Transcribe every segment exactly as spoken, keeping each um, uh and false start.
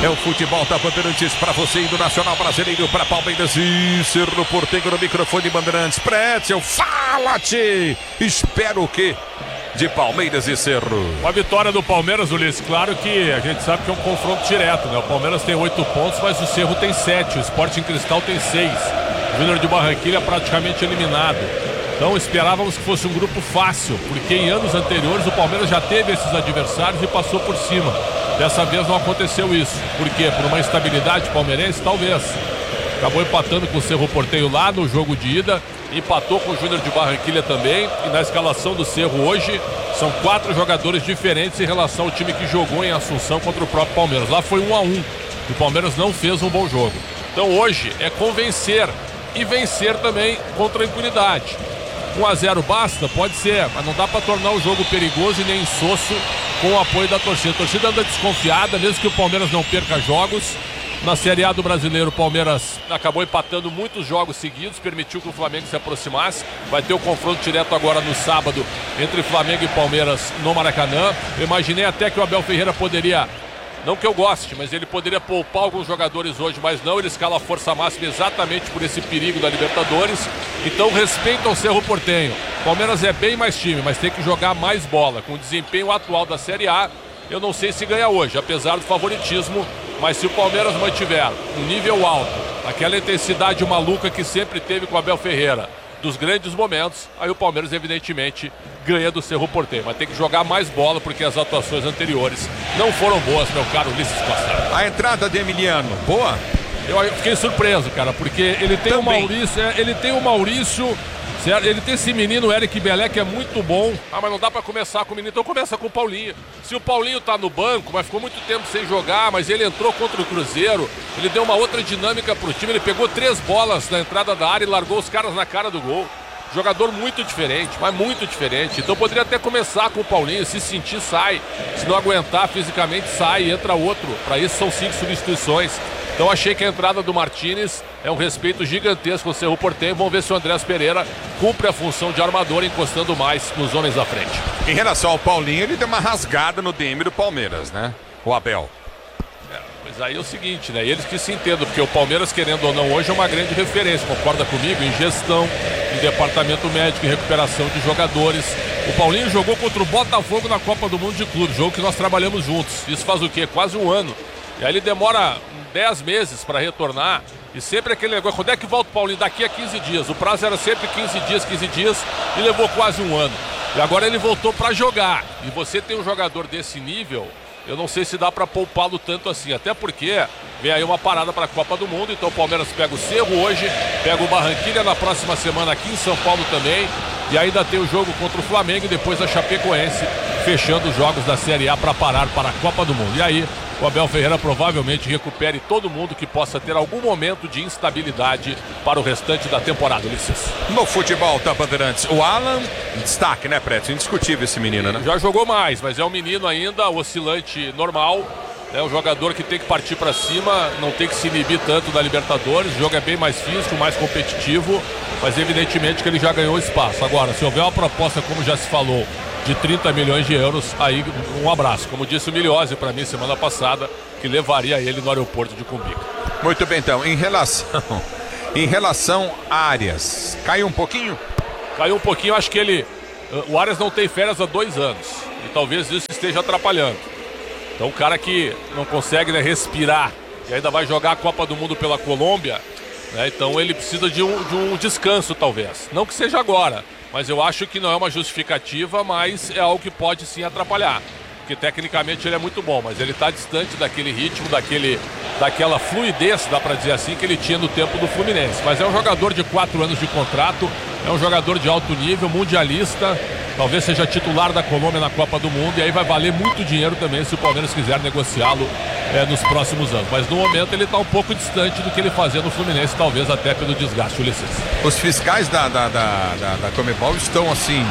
É o futebol da Bandeirantes para você e do Nacional Brasileiro para Palmeiras e Cerro Porteño no microfone Bandeirantes. Pretzel, fala-te! Espero o quê? De Palmeiras e Cerro. Uma vitória do Palmeiras, Ulisses. Claro que a gente sabe que é um confronto direto, né? O Palmeiras tem oito pontos, mas o Cerro tem sete. O Sporting Cristal tem seis. O Júnior de Barranquilla praticamente eliminado. Então esperávamos que fosse um grupo fácil, porque em anos anteriores o Palmeiras já teve esses adversários e passou por cima. Dessa vez não aconteceu isso. Por quê? Por uma instabilidade palmeirense? Talvez. Acabou empatando com o Cerro Porteño lá no jogo de ida. Empatou com o Júnior de Barranquilla também. E na escalação do Cerro hoje são quatro jogadores diferentes em relação ao time que jogou em Assunção contra o próprio Palmeiras. Lá foi um a um. O Palmeiras não fez um bom jogo. Então hoje é convencer e vencer também com tranquilidade. um a zero basta? Pode ser, mas não dá para tornar o jogo perigoso e nem insosso com o apoio da torcida. A torcida anda desconfiada, mesmo que o Palmeiras não perca jogos. Na Série A do Brasileiro, o Palmeiras acabou empatando muitos jogos seguidos, permitiu que o Flamengo se aproximasse. Vai ter o confronto direto agora no sábado entre Flamengo e Palmeiras no Maracanã. Eu imaginei até que o Abel Ferreira poderia, não que eu goste, mas ele poderia poupar alguns jogadores hoje, mas não, ele escala a força máxima exatamente por esse perigo da Libertadores. Então respeita o Cerro Porteño. Palmeiras é bem mais time, mas tem que jogar mais bola. Com o desempenho atual da Série A, eu não sei se ganha hoje, apesar do favoritismo, mas se o Palmeiras mantiver um nível alto, aquela intensidade maluca que sempre teve com o Abel Ferreira, dos grandes momentos, aí o Palmeiras evidentemente ganha do Cerro Porteño, mas tem que jogar mais bola porque as atuações anteriores não foram boas, meu caro Ulisses Costa. A entrada de Emiliano, boa? Eu fiquei surpreso, cara, porque ele tem o Maurício, ele tem o Maurício, certo? Ele tem esse menino, o Eric Belé, que é muito bom. Ah, mas não dá pra começar com o menino, então começa com o Paulinho. Se o Paulinho tá no banco, mas ficou muito tempo sem jogar, mas ele entrou contra o Cruzeiro, ele deu uma outra dinâmica pro time, ele pegou três bolas na entrada da área e largou os caras na cara do gol. Jogador muito diferente, mas muito diferente. Então poderia até começar com o Paulinho, se sentir, sai. Se não aguentar fisicamente, sai e entra outro. Para isso são cinco substituições. Então achei que a entrada do Martínez é um respeito gigantesco ao Cerro Porteño. Vamos ver se o Andrés Pereira cumpre a função de armador, encostando mais nos homens da frente. Em relação ao Paulinho, ele deu uma rasgada no D M do Palmeiras, né? O Abel. É, mas aí é o seguinte, né? Eles que se entendam, porque o Palmeiras, querendo ou não, hoje é uma grande referência. Concorda comigo? Em gestão, em departamento médico, em recuperação de jogadores. O Paulinho jogou contra o Botafogo na Copa do Mundo de Clube, jogo que nós trabalhamos juntos. Isso faz o quê? Quase um ano. E aí ele demora dez meses para retornar. E sempre aquele negócio, quando é que volta o Paulinho? Daqui a quinze dias. O prazo era sempre quinze dias, quinze dias, e levou quase um ano. E agora ele voltou para jogar. E você tem um jogador desse nível, eu não sei se dá para poupá-lo tanto assim. Até porque vem aí uma parada para a Copa do Mundo. Então o Palmeiras pega o Cerro hoje, pega o Barranquilla na próxima semana aqui em São Paulo também. E ainda tem o jogo contra o Flamengo e depois a Chapecoense, fechando os jogos da Série A para parar para a Copa do Mundo. E aí o Abel Ferreira provavelmente recupere todo mundo que possa ter algum momento de instabilidade para o restante da temporada, Ulisses. No futebol da Bandeirantes, o Alan, destaque, né, Preto? Indiscutível esse menino, né? Já jogou mais, mas é um menino ainda oscilante normal. É um jogador que tem que partir para cima, não tem que se inibir tanto da Libertadores. O jogo é bem mais físico, mais competitivo, mas evidentemente que ele já ganhou espaço. Agora, se houver uma proposta, como já se falou, de trinta milhões de euros, aí um abraço. Como disse o Miliose para mim semana passada, que levaria ele no aeroporto de Cumbica. Muito bem, então, em relação, em relação a Arias, caiu um pouquinho? Caiu um pouquinho, acho que ele, o Arias não tem férias há dois anos, e talvez isso esteja atrapalhando. Então o cara que não consegue, né, respirar e ainda vai jogar a Copa do Mundo pela Colômbia, né, então ele precisa de um, de um descanso talvez. Não que seja agora, mas eu acho que não é uma justificativa, mas é algo que pode sim atrapalhar. Porque tecnicamente ele é muito bom, mas ele está distante daquele ritmo, daquele, daquela fluidez, dá para dizer assim, que ele tinha no tempo do Fluminense. Mas é um jogador de quatro anos de contrato, é um jogador de alto nível, mundialista, talvez seja titular da Colômbia na Copa do Mundo, e aí vai valer muito dinheiro também se o Palmeiras quiser negociá-lo é, nos próximos anos. Mas no momento ele está um pouco distante do que ele fazia no Fluminense, talvez até pelo desgaste, Ulisses. Os fiscais da, da, da, da, da Comebol estão assim,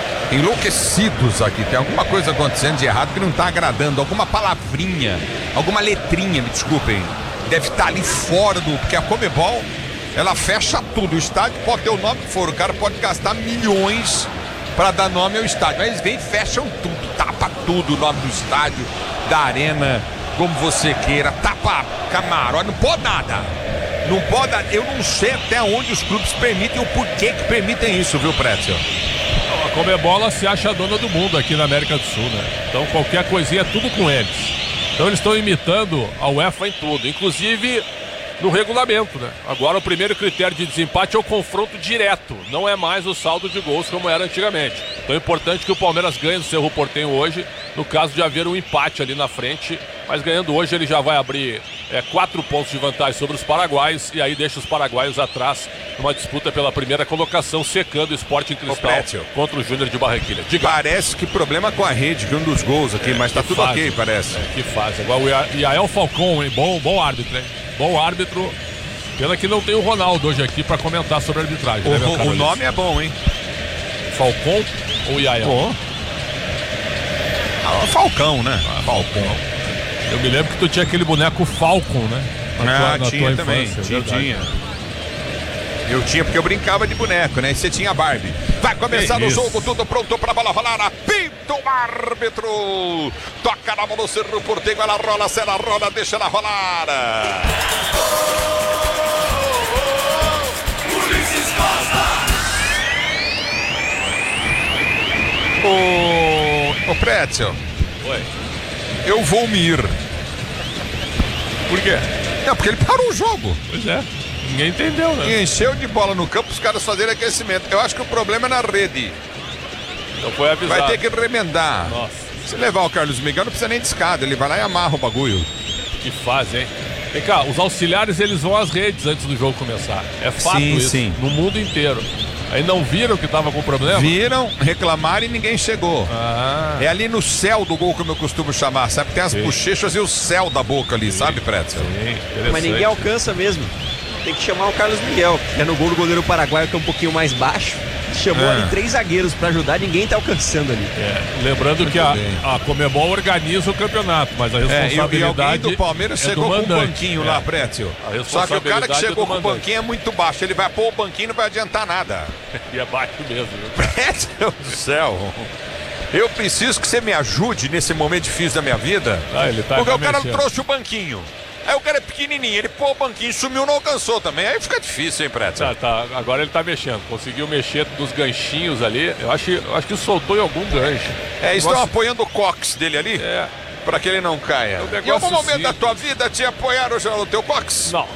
enlouquecidos aqui. Tem alguma coisa acontecendo de errado que não está agradando, alguma palavrinha, alguma letrinha, me desculpem, deve estar ali fora do... Porque a Comebol, ela fecha tudo. O estádio pode ter o nome que for, o cara pode gastar milhões para dar nome ao estádio, mas eles vêm e fecham tudo, tapa tudo, o nome do estádio, da arena. como você queira, tapa camarote, não pode nada. Não pode, eu não sei até onde os clubes permitem, o porquê que permitem isso, viu, Prétio? A Comebol se acha a dona do mundo aqui na América do Sul, né? Então qualquer coisinha é tudo com eles. Então eles estão imitando a UEFA em tudo, inclusive no regulamento, né? Agora o primeiro critério de desempate é o confronto direto, não é mais o saldo de gols como era antigamente. Então é importante que o Palmeiras ganhe do Cerro Porteño hoje, no caso de haver um empate ali na frente, mas ganhando hoje ele já vai abrir é, quatro pontos de vantagem sobre os paraguaios e aí deixa os paraguaios atrás numa disputa pela primeira colocação, secando o Sporting Cristal contra o Júnior de Barranquilla. Diga. Parece que problema com a rede, que um dos gols aqui, é, mas tá tudo fase, ok, parece. É, que faz. Agora o Yael Falcão, hein? Bom, bom árbitro, hein? Bom árbitro. Pena que não tem o Ronaldo hoje aqui para comentar sobre a arbitragem. O, né, o nome é bom, hein? Falcão ou Yael? Oh. Ah, Falcão, né? Ah, Falcão. Eu me lembro que tu tinha aquele boneco Falcon, né? Na ah, tua, tinha na tua também. Tinha, tinha. Eu tinha porque eu brincava de boneco, né? E você tinha Barbie. Vai começar o jogo, tudo pronto pra bola rolar. Apita o árbitro. Toca na bola o Cerro Porteño, ela rola, se ela rola, deixa ela rolar. Ulisses Costa. Ô, ô Prétio. Oi. Eu vou me ir. Por quê? É, porque ele parou o jogo. Pois é. Ninguém entendeu, né? E encheu de bola no campo, os caras fazerem aquecimento. Eu acho que o problema é na rede. Não foi avisado. Vai ter que remendar. Nossa. Se levar o Carlos Miguel, não precisa nem de escada. Ele vai lá e amarra o bagulho. Que faz, hein? Vem cá, os auxiliares, eles vão às redes antes do jogo começar. É fato sim, isso. Sim. No mundo inteiro. Aí não viram que tava com problema? Viram, reclamaram e ninguém chegou. Ah. É ali no céu do gol, como eu costumo chamar, sabe? Tem as sim. bochechas e o céu da boca ali, sim. sabe, Prétio? Sim, mas ninguém alcança mesmo. Tem que chamar o Carlos Miguel, que é no gol do goleiro paraguaio, que é um pouquinho mais baixo. Chamou ah. ali três zagueiros pra ajudar, ninguém tá alcançando ali. É, lembrando Muito que a, a Comebol organiza o campeonato, mas a responsabilidade é, e, e alguém do Palmeiras é chegou do com mandante. um banquinho é. lá, Prétio. Só que o cara que chegou é com o banquinho é muito baixo. Ele vai pôr o banquinho e não vai adiantar nada. E é baixo mesmo. Prétio do céu. Eu preciso que você me ajude nesse momento difícil da minha vida. Ah, ele tá porque o cara mexendo. trouxe o banquinho. Aí o cara é pequenininho, ele pôs o banquinho, sumiu, não alcançou também. Aí fica difícil, hein, Prétio? Tá, tá. Agora ele tá mexendo. Conseguiu mexer dos ganchinhos ali. Eu acho, eu acho que soltou em algum gancho. É, estão Nossa. apoiando o cox dele ali? É. Pra que ele não caia. Em algum momento simples. da tua vida te apoiaram já no teu cox? Não.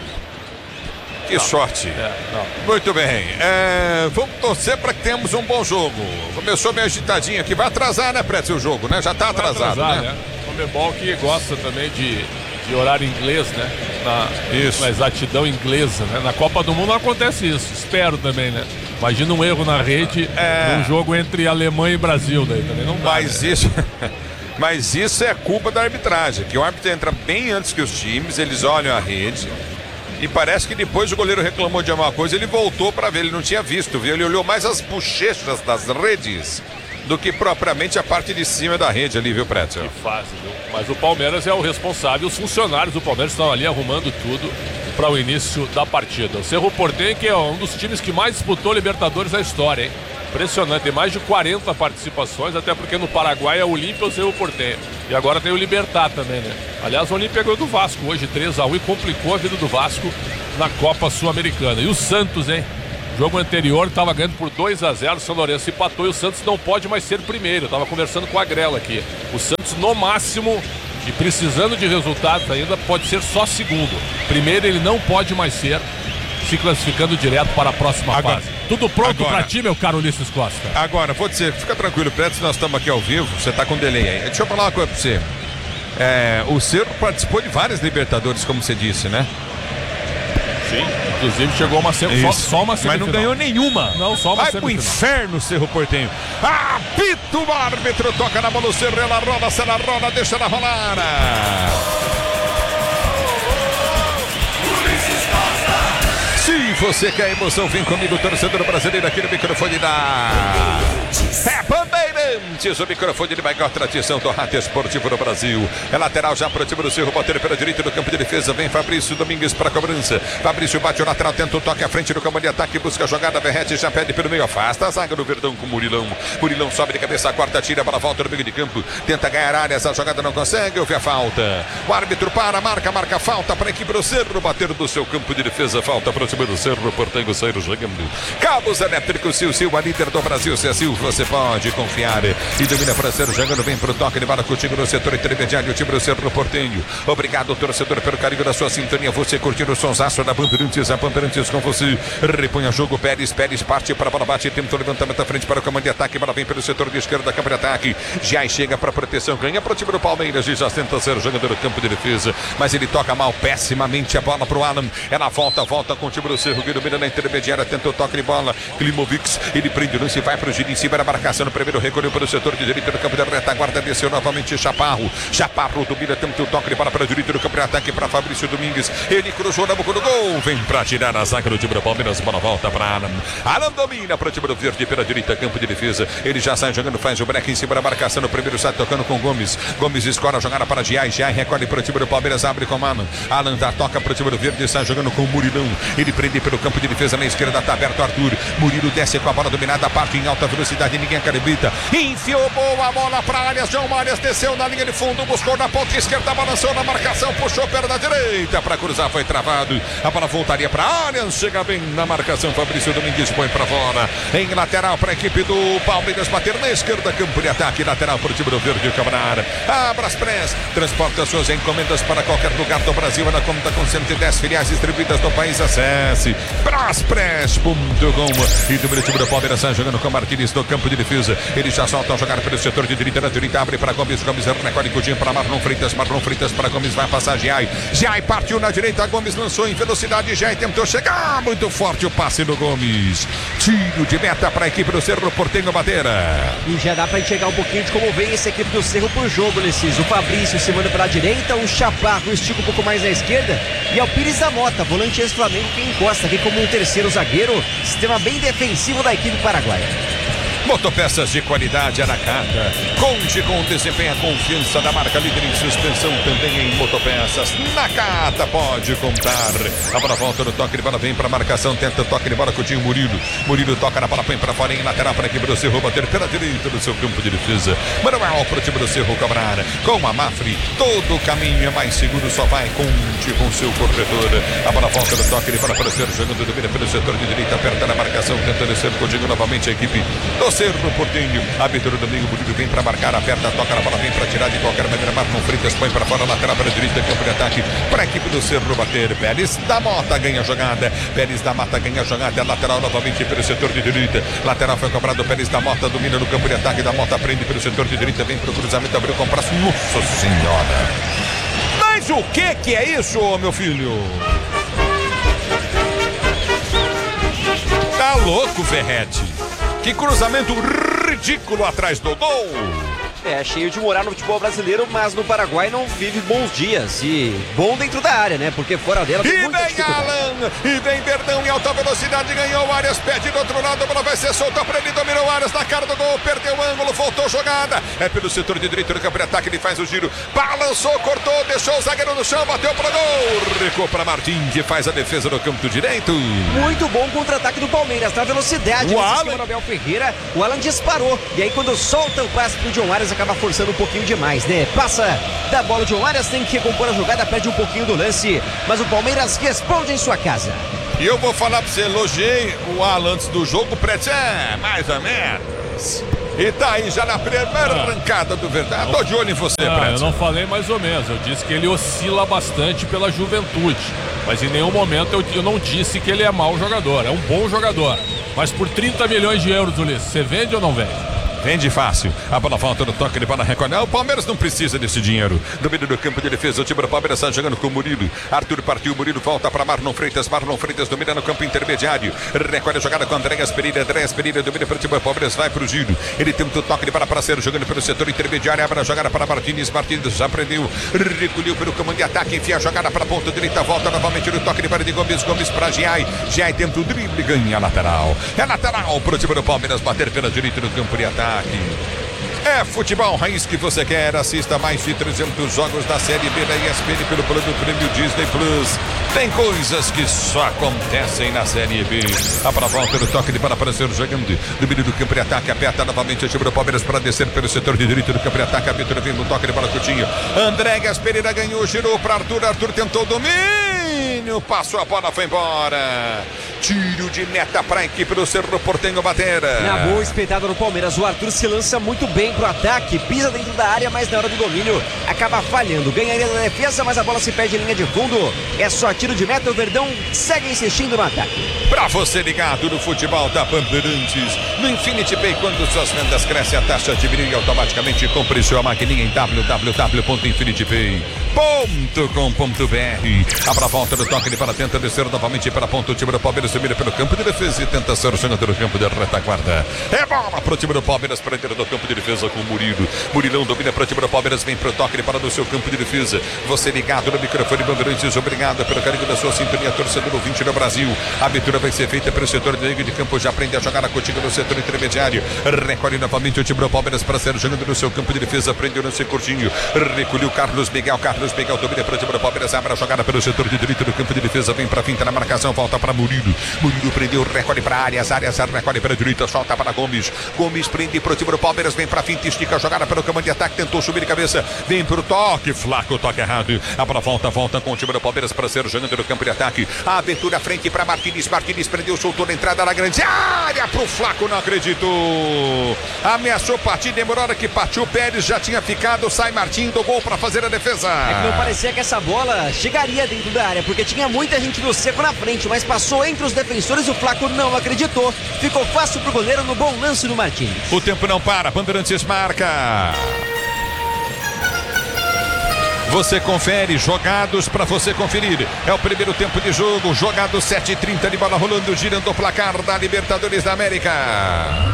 Que não. sorte. É, não. Muito bem. É, vamos torcer para que tenhamos um bom jogo. Começou meio agitadinho aqui. Vai atrasar, né, Prétio, o jogo, né? Já tá atrasado, Vai atrasar, né? né? O Comebol que gosta também de, de horário inglês, né? Na, isso. na exatidão inglesa, né? Na Copa do Mundo não acontece isso. Espero também, né? Imagina um erro na rede é... num jogo entre Alemanha e Brasil, daí também não dá. Mas né? isso... Mas isso é culpa da arbitragem, que o árbitro entra bem antes que os times, eles olham a rede e parece que depois o goleiro reclamou de alguma coisa, ele voltou para ver, ele não tinha visto, viu? Ele olhou mais as bochechas das redes do que propriamente a parte de cima da rede ali, viu, Prétio? Que fácil, viu? Mas o Palmeiras é o responsável, os funcionários do Palmeiras estão ali arrumando tudo para o início da partida. O Cerro Porteño, que é um dos times que mais disputou Libertadores na história, hein? Impressionante, tem mais de quarenta participações, até porque no Paraguai é o Olímpia ou o Cerro Porteño. E agora tem o Libertad também, né? Aliás, o Olímpia ganhou do Vasco hoje, três a um, e complicou a vida do Vasco na Copa Sul-Americana. E o Santos, hein? Jogo anterior estava ganhando por dois a zero, o São Lourenço empatou e o Santos não pode mais ser primeiro. Eu estava conversando com a Grela aqui. O Santos, no máximo, e precisando de resultados ainda, pode ser só segundo. Primeiro ele não pode mais ser, se classificando direto para a próxima agora, fase. Tudo pronto para ti, meu caro Ulisses Costa? Agora, vou dizer, fica tranquilo, Prédio, nós estamos aqui ao vivo, você está com delay aí. Deixa eu falar uma coisa para você. É, o Cerro participou de várias Libertadores, como você disse, né? Sim, inclusive chegou uma só, só uma semifinal. Mas não ganhou nenhuma. Não, só uma Vai semifinal. pro inferno, Cerro Porteño. Apita o árbitro, toca na bola do Cerro, ela rola, se ela rola, deixa ela rolar. Se você quer emoção, vem comigo, torcedor brasileiro, aqui no microfone da Peppa Baby. Bandeirantes, o microfone de maior tradição do rádio esportivo no Brasil. É lateral já para o time do Cerro, bater pela direita do campo de defesa. Vem Fabrício Domingues para a cobrança. Fabrício bate o lateral, tenta o toque à frente do campo de ataque, busca a jogada. Verrete já pede pelo meio, afasta a zaga do Verdão com Murilão. Murilão sobe de cabeça, a quarta tira para a volta do meio de campo. Tenta ganhar áreas, a jogada não consegue, houve a falta. O árbitro para, marca, marca falta para a equipe do Cerro, bater do seu campo de defesa. Falta para o time do Cerro, Portango sair jogando. Cabos elétricos, Sil Sil, a líder do Brasil. Se é Sil, você pode confiar. E domina para Cerro jogando, vem pro toque de bola contigo no setor intermediário, o time do Cerro Portenho. Obrigado, torcedor, pelo carinho da sua sintonia. Você curtindo o sonsaço da Bandeirantes, a Bandeirantes com você. Repõe a jogo, Pérez, Pérez parte para a bola, bate, tenta o levantamento à frente para o comando de ataque. Bola vem pelo setor de esquerda da campo de ataque. Já chega para proteção, ganha para o time do Palmeiras. E já tenta ser jogador do campo de defesa, mas ele toca mal, pessimamente a bola para o Alan. Ela volta, volta com o time do Cerro, que domina na intermediária, tenta o toque de bola. Klimovic, ele prende o lance e vai para o giro em cima da marcação. No primeiro recolheu para o setor de direita do campo da retaguarda, desceu novamente Chaparro. Chaparro domina, tenta o toque de bola para o direito do campo de ataque para Fabrício Domingues. Ele cruzou na boca do gol, vem para tirar a zaga do time do Palmeiras. Bola volta para Alan. Alan domina para o time do Verde pela direita, campo de defesa. Ele já sai jogando, faz o break em cima da marcação. No primeiro sai tocando com Gomes. Gomes escora a jogada para Giai. Giai recolhe para o time do Palmeiras, abre com Alan. Alan dá toca para o time do Verde, sai jogando com o Murilão. Ele prende pelo campo de defesa na esquerda, está aberto Arthur. Murilo desce com a bola dominada, parte em alta velocidade, ninguém acredita. Enfiou boa bola para Arias. João Arias desceu na linha de fundo, buscou na ponta esquerda, balançou na marcação, puxou perna direita para cruzar, foi travado. A bola voltaria para Arias, chega bem na marcação. Fabrício Domingues põe para fora. Em lateral para a equipe do Palmeiras, bater na esquerda, campo de ataque, lateral para o time do Verde Camarada. A Braspress transporta suas encomendas para qualquer lugar do Brasil. Ela conta com cento e dez filiais distribuídas no país. Acesse braspress ponto com. E do time do Palmeiras sai jogando com Martins no campo de defesa. Ele já solta a jogar pelo setor de direita, na direita abre para Gomes. Gomes recolhe Coutinho para Marlon Freitas. Marlon Freitas para Gomes, vai passar Giai. Giai partiu na direita, Gomes lançou em velocidade. Giai tentou chegar, muito forte o passe do Gomes. Tiro de meta para a equipe do Cerro Portenho Bateira. E já dá para enxergar um pouquinho de como vem essa equipe do Cerro por jogo, Nessis. O Fabrício se manda para a direita, o Chaparro estica um pouco mais na esquerda e é o Pires da Mota, volante ex-Flamengo, que encosta aqui como um terceiro zagueiro. Sistema bem defensivo da equipe paraguaia. Motopeças de qualidade Anacata. Conte com o desempenho, a confiança da marca líder em suspensão, também em motopeças. Nakata pode contar. A bola volta no toque de bola, vem para a marcação, tenta o toque de bola com o Tinho Murilo. Murilo toca na bola, põe para fora em lateral para a equipe do Cerro, bater pela direita do seu campo de defesa. Manuel para o time do Cerro cobrar. Com a Mafre, todo o caminho é mais seguro, só vai. Conte com o seu corretor. A bola volta no toque de bola para o Cerro, jogando domina pelo setor de direita, aperta na marcação, tenta descer com o Dinho novamente a equipe do Cerro Portenho. Abertura do meio, Murilo vem para marcar, aperta, toca na bola, vem para tirar de qualquer maneira. Marlon Freitas põe para fora, lateral para a direita, campo de ataque para a equipe do Cerro bater. Pérez da Mota ganha a jogada. Pérez da Mata ganha a jogada. Lateral novamente pelo setor de direita. Lateral foi cobrado. Pérez da Mota domina no campo de ataque. Da Mota prende pelo setor de direita, vem para o cruzamento, abriu com o braço. Nossa Senhora! Mas o que que é isso, meu filho? Tá louco, Verrete? Que cruzamento ridículo atrás do gol. É, cheio de moral no futebol brasileiro, mas no Paraguai não vive bons dias. E bom dentro da área, né? Porque fora dela tem e muita vem Alan, e vem Verdão em alta velocidade, ganhou o Arias, pede do outro lado, a bola vai ser solta para ele, dominou o Arias na cara do gol, perdeu o ângulo, voltou jogada. É pelo setor de direito do campo de ataque, ele faz o giro, balançou, cortou, deixou o zagueiro no chão, bateu para gol. Recuou para Martim, que faz a defesa no campo direito. Muito bom contra-ataque do Palmeiras, na velocidade. O Alan... Abel Ferreira, o Alan disparou. E aí quando solta o passe pro John Arias, acaba forçando um pouquinho demais, né? Passa da bola, o John Arias tem que recompor a jogada, perde um pouquinho do lance, mas o Palmeiras responde em sua casa. E eu vou falar pra você, elogiei o Alan antes do jogo, Prete, é, mais ou menos. E tá aí já na primeira ah. arrancada do Verdão. Tô de olho em você, ah, Prete. Eu não falei mais ou menos, eu disse que ele oscila bastante pela juventude, mas em nenhum momento eu, eu não disse que ele é mau jogador, é um bom jogador. Mas por trinta milhões de euros, Ulisses, você vende ou não vende? Vende fácil. A bola volta no toque de bola recolhe. O Palmeiras não precisa desse dinheiro. Domínio do campo de defesa. O time do Palmeiras está jogando com o Murilo. Arthur partiu. Murilo volta para Marlon Freitas. Marlon Freitas domina no campo intermediário. Recolhe a jogada com Andréas Pereira. Andréas Pereira domina para o time do Palmeiras. Vai para o giro. Ele tenta o toque de bola para ser jogando pelo setor intermediário. Abre a jogada para Martins. Martins já prendeu. Recolheu pelo comando de ataque. Enfia a jogada para a ponta direita. Volta novamente no toque de bola de Gomes. Gomes para Giai. Giai tenta o drible. Ganha a lateral. É lateral para o time do Palmeiras bater pela direita no campo de ataque. É futebol raiz que você quer. Assista mais de trezentos jogos da Série B da E S P N pelo plano Prêmio Disney Plus. Tem coisas que só acontecem na Série B. A para volta do toque de bola para ser jogando. Domínio do campo de ataque. Aperta novamente o time do Palmeiras para descer pelo setor de direito do campo de ataque. A Vitória vem no toque de bola, Coutinho. André Gaspereira ganhou, girou para Arthur. Arthur tentou o domínio. Passou a bola, foi embora. Tiro de meta para a equipe do Cerro Porteño bater. Na boa espetada no Palmeiras, o Arthur se lança muito bem pro ataque, pisa dentro da área, mas na hora do domínio acaba falhando. Ganharia da defesa, mas a bola se perde em linha de fundo. É só tiro de meta, o Verdão segue insistindo no ataque. Pra você ligado no futebol da Bandeirantes, no Infinity Pay, quando suas vendas crescem, a taxa diminui automaticamente. Compre sua maquininha em w w w ponto infinity pay ponto com ponto b r. Abra a volta do toque de para tenta descer novamente para a ponta. O time do Palmeiras domina pelo campo de defesa e tenta ser jogando no campo de retaguarda. É bola pro time do Palmeiras para dentro do campo de defesa com o Murilo. Murilão domina para o time do Palmeiras, vem pro toque de para do seu campo de defesa. Você ligado no microfone Bandeirantes, obrigado pelo carinho da sua sintonia, torcedor ouvinte do Brasil. A abertura vai ser feita pelo setor de meio de campo, já aprende a jogar a Coutinho no setor intermediário. Recolhe novamente o time do Palmeiras para ser jogando no seu campo de defesa, prendeu no seu curtinho. Recolheu Carlos Miguel, Carlos Miguel domina para o time do Palmeiras, abre a jogada pelo setor de direito do campo de defesa, vem para finta na marcação, volta para Murilo. Murilo prendeu, recolhe para áreas, áreas, recolhe para a direita, solta para Gomes. Gomes prende para o time do Palmeiras, vem para finta, estica a jogada pelo comando de ataque, tentou subir de cabeça, vem para o toque, flaco, toque errado. A bola volta, volta com o time do Palmeiras para ser jogando no campo de ataque. A abertura frente para Martins, Martins prendeu, soltou na entrada na grande área pro Flaco, não acreditou. Ameaçou partir, demorou hora que partiu, Pérez já tinha ficado, sai Martins do gol para fazer a defesa. É que não parecia que essa bola chegaria dentro da área, porque tinha muita gente no seco na frente, mas passou entre os defensores, o Flaco não acreditou. Ficou fácil pro goleiro no bom lance do Martins. O tempo não para, Bandeirantes marca. Você confere, jogados para você conferir. É o primeiro tempo de jogo, jogado sete e trinta de bola rolando, girando o placar da Libertadores da América.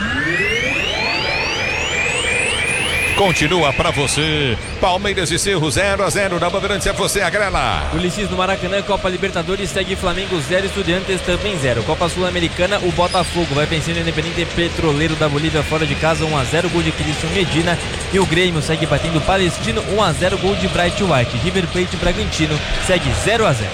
Continua para você, Palmeiras e Cerro zero a zero na Bandeirantes, é você, a Grela. Ulisses no Maracanã, Copa Libertadores segue Flamengo zero, Estudiantes também zero. Copa Sul-Americana, o Botafogo vai vencendo o Independente Petroleiro da Bolívia fora de casa, um a zero, gol de Cristian Medina. E o Grêmio segue batendo o Palestino, um a zero, gol de Bright White. River Plate Bragantino segue zero a zero.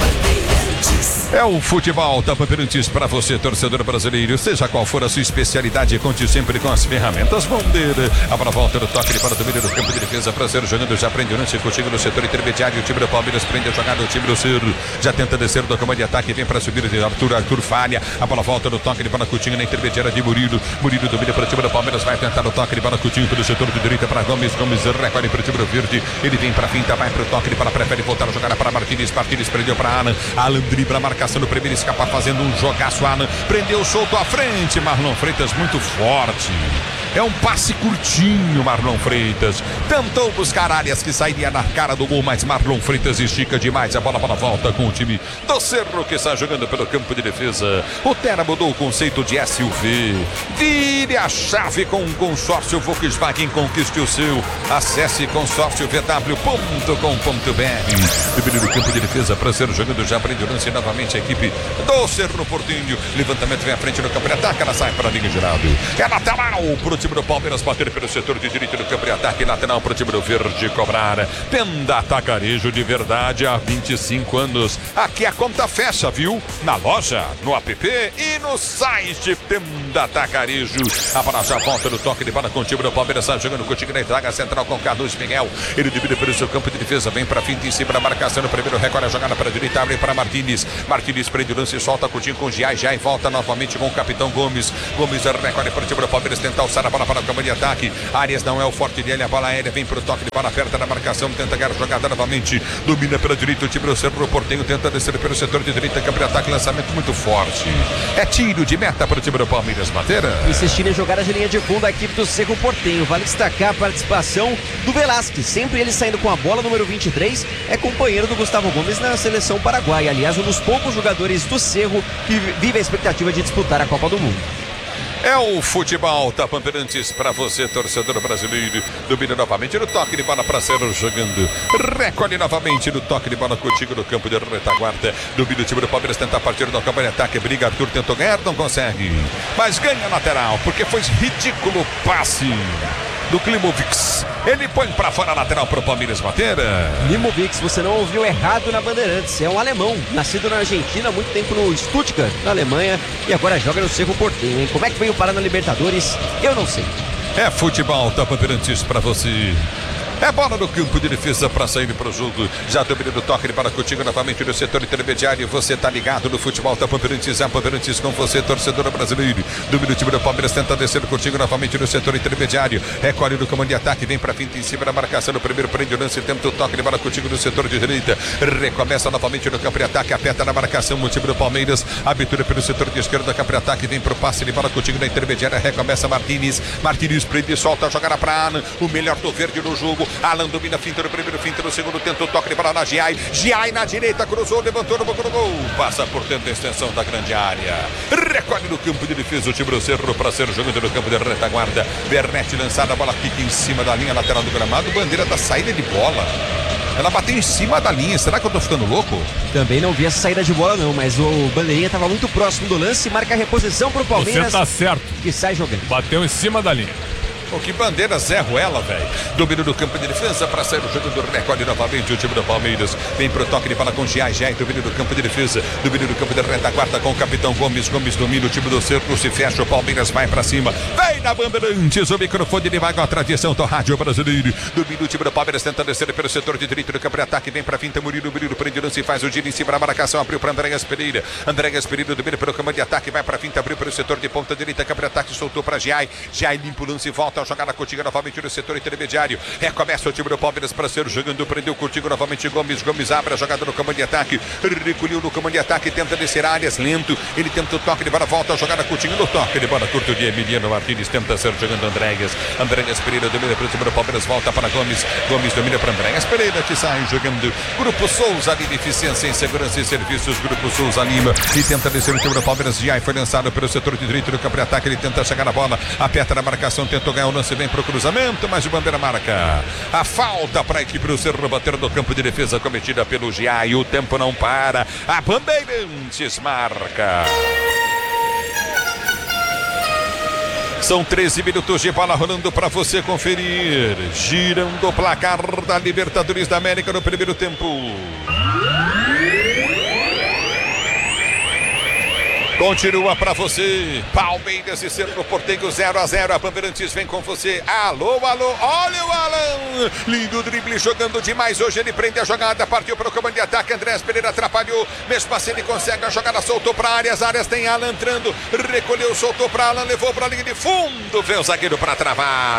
É o futebol da Bandeirantes para você, torcedor brasileiro. Seja qual for a sua especialidade, conte sempre com as ferramentas Bandeira. A volta do toque de para o domínio do campo de defesa para ser jogando. Já prende o lance contigo no setor intermediário. O time do Palmeiras prende a jogada. O time do Cerro já tenta descer do comando de ataque. Vem para subir de Arthur. Arthur falha. A bola volta do toque de bola Coutinho na intermediária de Murilo. Murilo domina para o time do Palmeiras. Vai tentar o toque de bola Coutinho pelo setor de direita para Gomes. Gomes recolhe para o time do Verde. Ele vem para a finta, vai para o toque de bola. Prefere voltar a jogada para Martins. Martins prendeu para Alan. Alan dribla a marcação no primeiro, escapa fazendo um jogaço. Alan prendeu, solto à frente. Marlon Freitas muito forte. É um passe curtinho, Marlon Freitas. Tentou buscar áreas que sairia na cara do gol, mas Marlon Freitas estica demais. A bola para volta com o time do Cerro que está jogando pelo campo de defesa. O Terra mudou o conceito de S U V. Vire a chave com o consórcio Volkswagen, conquiste o seu. Acesse consórcio v w ponto com ponto b r. Domínio do campo de defesa para ser jogando, já prende o lance novamente a equipe do Cerro Porteño. Levantamento vem à frente no campo de ataque, ela sai para a linha geral. É lateral pro time do Palmeiras bater pelo setor de direito do campo de ataque, lateral pro time do Verde cobrar. Tenda Atacarejo de verdade há vinte e cinco anos. Aqui a conta fecha, viu? Na loja, no app e no site Tenda Atacarejo. A bola já volta no toque de bola com o time do Palmeiras, está jogando contigo na zaga central com Carlos Miguel. Ele divide pelo seu campo de defesa, vem para fim em cima da marcação no primeiro, recolhe a jogada para a direita, abre para Martins. Martins prende o lance, solta Coutinho com Giai, Giai volta novamente com o capitão Gomes. Gomes recolhe para o time do Palmeiras, tentar alçar a bola para o campo de ataque. Arias não é o forte dele, a bola aérea vem para o toque de bola aperta na marcação, tenta ganhar a jogada novamente, domina pela direita o time do Cerro Porteño, tenta descer pelo setor de direita, campo de ataque, lançamento muito forte. É tiro de meta para o time do Palmeiras, Madeira. Insistindo em jogar de linha de fundo a equipe do Cerro Porteño. Vale destacar a participação do Velasquez, sempre ele saindo com a bola, número vinte e três, é companheiro do Gustavo Gomes na seleção paraguaia. Aliás, um dos poucos jogadores do Cerro que vive a expectativa de disputar a Copa do Mundo. É o futebol da Bandeirantes para você, torcedor brasileiro. Domina novamente no toque de bola para ser jogando. Recolhe novamente no toque de bola contigo no campo de retaguarda. Domina o time do Palmeiras, tenta partir do campo de ataque. Briga, Arthur tentou ganhar, não consegue. Mas ganha lateral, porque foi ridículo o passe. do Klimovix. Ele põe pra fora a lateral pro Palmeiras bater. Klimovix, você não ouviu errado na Bandeirantes. É um alemão, nascido na Argentina, há muito tempo no Stuttgart, na Alemanha, e agora joga no Cerro Porteño, hein? Como é que veio parar na Libertadores? Eu não sei. É futebol, tá Bandeirantes pra você. É bola no campo de defesa para sair para o jogo. Já dominando o toque para contigo novamente no setor intermediário. Você tá ligado no futebol, tá Palmeirenses, é Palmeirenses com você, torcedor brasileiro. Domina o time do Palmeiras, tenta descer contigo novamente no setor intermediário. Recolhe no comando de ataque, vem para finta em cima da marcação. No primeiro prende o lance, tenta o toque de bola contigo no setor de direita. Recomeça novamente no campo de ataque, aperta na marcação o time do Palmeiras. Abertura pelo setor de esquerda, campo de ataque, vem pro passe de bola contigo na intermediária. Recomeça Martínez. Martínez prende e solta a jogada para Alan, o melhor do verde no jogo. Alan domina, finta no primeiro, finta no segundo, tenta o toque de bola na Giai. Giai na direita, cruzou, levantou no banco do gol. Passa por dentro da extensão da grande área. Recolhe no campo de defesa o time do Cerro para ser jogando no campo de retaguarda. Bernetti lançada, a bola quica em cima da linha lateral do gramado. Bandeira da saída de bola. Ela bateu em cima da linha. Será que eu tô ficando louco? Também não vi essa saída de bola não, mas o Bandeirinha estava muito próximo do lance. Marca a reposição pro Palmeiras. Você tá certo. Que sai jogando. Bateu em cima da linha. Pô, que bandeira Zé Ruela, velho. Domínio do campo de defesa para sair o jogo do recorde novamente o time do Palmeiras. Vem pro toque de bola com Giai, Giai, domínio do campo de defesa. Domínio do campo de retaguarda com o capitão Gomes. Gomes domina o time do Cerro, se fecha, o Palmeiras vai pra cima. Vem na Bandeirantes, o microfone ele vai com a tradição do rádio brasileiro. Domina o time do Palmeiras, tentando descer pelo setor de direito do campo de ataque. Vem pra finta, Murilo, Murilo prende o lance e faz o giro em cima da marcação. Abriu pra Andréas Pereira. Andréas Pereira domina pelo campo de ataque, vai pra finta, abriu pelo setor de ponta direita, campo de ataque, soltou pra Giai. Giai limpa o lance e volta a jogar na Cotiga novamente no setor intermediário. Recomeça o time do Palmeiras para ser jogando. Prendeu contigo novamente Gomes. Gomes abre a jogada no comando de ataque. Recolheu no comando de ataque. Tenta descer áreas lento. Ele tenta o toque de bola. Volta a jogada contigo no toque de bola curto de Emiliano Martínez. Tenta ser jogando Andréas. Andréas Pereira domina para o time do Palmeiras. Volta para Gomes. Gomes domina para Andréas Pereira que sai jogando. Grupo Souza Lima, eficiência em segurança e serviços. Grupo Souza Lima. E tenta descer o time do Palmeiras. Já foi lançado pelo setor de direito do campo de ataque. Ele tenta chegar na bola. Aperta na marcação. Tentou ganhar o lance. Vem pro cruzamento. Mas o bandeira marca a falta para a equipe do Cerro bater no campo de defesa cometida pelo Giai. O tempo não para. A Bandeirantes marca. São treze minutos de bola rolando para você conferir. Girando o placar da Libertadores da América no primeiro tempo. Continua pra você, Palmeiras e Cerro Porteño zero a zero, a Bandeirantes vem com você, alô, alô, olha o Alan, lindo drible, jogando demais, hoje ele prende a jogada, partiu para o comando de ataque, Andréas Pereira atrapalhou, mesmo assim ele consegue a jogada, soltou para áreas, áreas tem Alan entrando, recolheu, soltou para Alan, levou para a linha de fundo, veio o zagueiro para travar,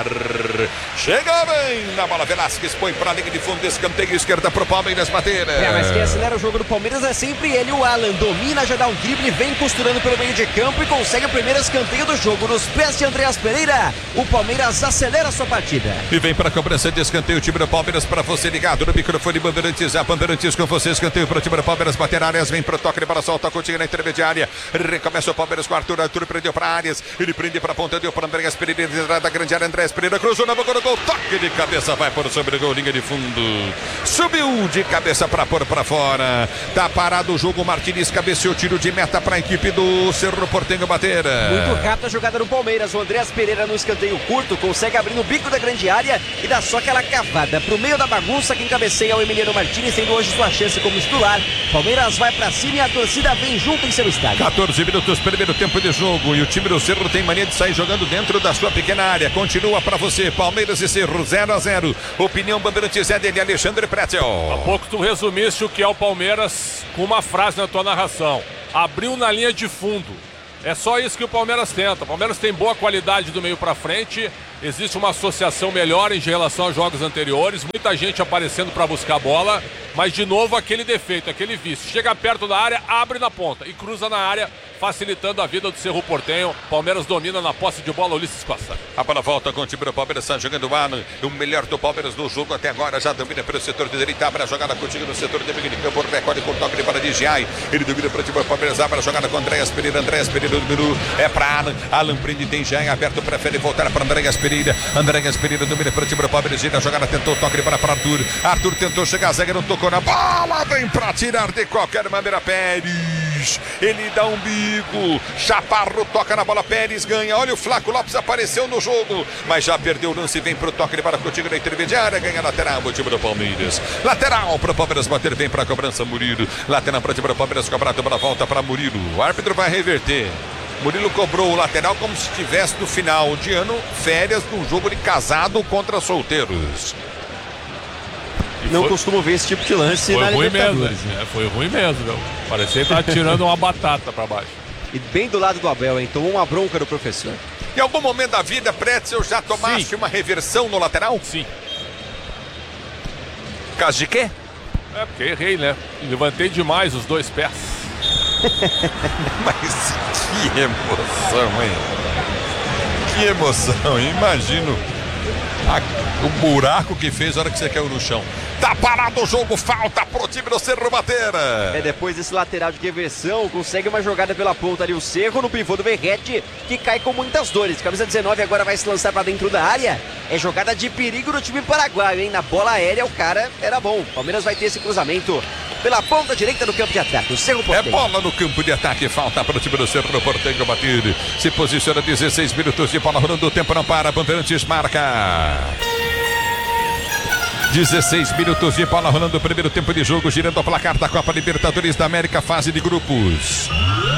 chega bem, na bola Velasquez põe para a linha de fundo, escanteio esquerda pro Palmeiras bater. É, mas quem acelera o jogo do Palmeiras é sempre ele, o Alan, domina, já dá um drible, vem costurando pelo meio de campo e consegue o primeiro escanteio do jogo nos pés de Andréas Pereira. O Palmeiras acelera a sua partida. E vem para a cobrança de escanteio o time do Palmeiras para você ligado no microfone Bandeirantes. A Bandeirantes com você, escanteio para o time do Palmeiras bater áreas, vem para o toque de bola, solta a continha na intermediária. Recomeça o Palmeiras com o Arthur, Arthur prendeu para áreas, ele prende para a ponta, deu para Andréas Pereira, entrada da grande área, Andréas Pereira cruzou na boca do gol, toque de cabeça, vai por sobre o gol, linha de fundo. Subiu de cabeça para pôr para fora. Tá parado o jogo, Martínez cabeceou, tiro de meta para a equipe do Cerro Porteño bater. Muito rápida a jogada do Palmeiras. O Andréas Pereira no escanteio curto consegue abrir no bico da grande área e dá só aquela cavada pro meio da bagunça. Quem cabeceia é o Emiliano Martínez, tendo hoje sua chance como titular. Palmeiras vai pra cima e a torcida vem junto em seu estádio. quatorze minutos, primeiro tempo de jogo e o time do Cerro tem mania de sair jogando dentro da sua pequena área. Continua pra você, Palmeiras e Cerro zero a zero. Opinião Bandeirantes é dele, Alexandre Pretzel. Há pouco tu resumiste o que é o Palmeiras com uma frase na tua narração. Abriu na linha de fundo. É só isso que o Palmeiras tenta. O Palmeiras tem boa qualidade do meio para frente. Existe uma associação melhor em relação aos jogos anteriores. Muita gente aparecendo para buscar a bola. Mas de novo aquele defeito, aquele vício. Chega perto da área, abre na ponta e cruza na área, facilitando a vida do Cerro Porteño. Palmeiras domina na posse de bola, Ulisses Costa. A bola volta com o time do Palmeiras, está jogando o Alan. O melhor do Palmeiras no jogo até agora. Já domina pelo setor de direita, abre a jogada contigo no setor de meio de campo. Recorde com toque de bola de Giai. Ele domina para o time do Palmeiras, abre a jogada com Andréas Pereira. Andréas Pereira dominou, é para Alan. Alan prende, tem Giai aberto, prefere voltar para Andréas Pereira. Andréas Pereira domina para o time do Palmeiras. Gira a jogada, tentou o toque de bola para Arthur. Arthur tentou chegar, a zaga não tocou na bola. Vem para tirar de qualquer maneira, Pérez. Lopes, ele dá um bico, Chaparro toca na bola, Pérez ganha, olha o Flaco Lopes apareceu no jogo, mas já perdeu o lance, vem pro toque de bola contigo na intermediária, ganha lateral o time do Palmeiras, lateral pro Palmeiras bater, vem pra cobrança Murilo, lateral pro time do Palmeiras, cobrado para volta para Murilo, o árbitro vai reverter. Murilo cobrou o lateral como se estivesse no final de ano, férias de um jogo de casado contra solteiros. E Não foi, costumo ver esse tipo de lance foi na ruim Libertadores. mesmo, né? É, foi ruim mesmo, viu? Parecia que tá tirando uma batata pra baixo. E bem do lado do Abel, hein? Tomou uma bronca do professor. Em algum momento da vida, Pretzel, já tomaste Sim. uma reversão no lateral? Sim. Caso de quê? É, porque errei, né? Levantei demais os dois pés. Mas que emoção, hein? Que emoção, hein? Imagino a, o buraco que fez na hora que você caiu no chão. Tá parado o jogo, falta pro time do Cerro bater. É, depois desse lateral de reversão, consegue uma jogada pela ponta ali o Cerro no pivô do Verrete, que cai com muitas dores. Camisa dezenove agora vai se lançar pra dentro da área. É jogada de perigo no time paraguaio, hein? Na bola aérea o cara era bom. Palmeiras vai ter esse cruzamento pela ponta direita do campo de ataque. O Cerro É Porteño. bola no campo de ataque, falta para o time do Cerro Porteño bater. Se posiciona dezesseis minutos de bola rolando, o tempo não para, Bandeirantes marca. dezesseis minutos de bola rolando, o primeiro tempo de jogo, girando o placar da Copa Libertadores da América, fase de grupos.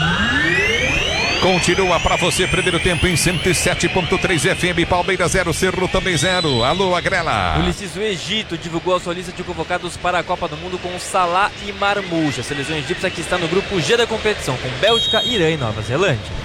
Continua para você, primeiro tempo em cento e sete ponto três F M, Palmeiras zero, Cerro também zero. Alô, Agrela. Ulisses, o Egito divulgou a sua lista de convocados para a Copa do Mundo com Salah e Marmouche. A seleção egípcia que está no grupo G da competição, com Bélgica, Irã e Nova Zelândia.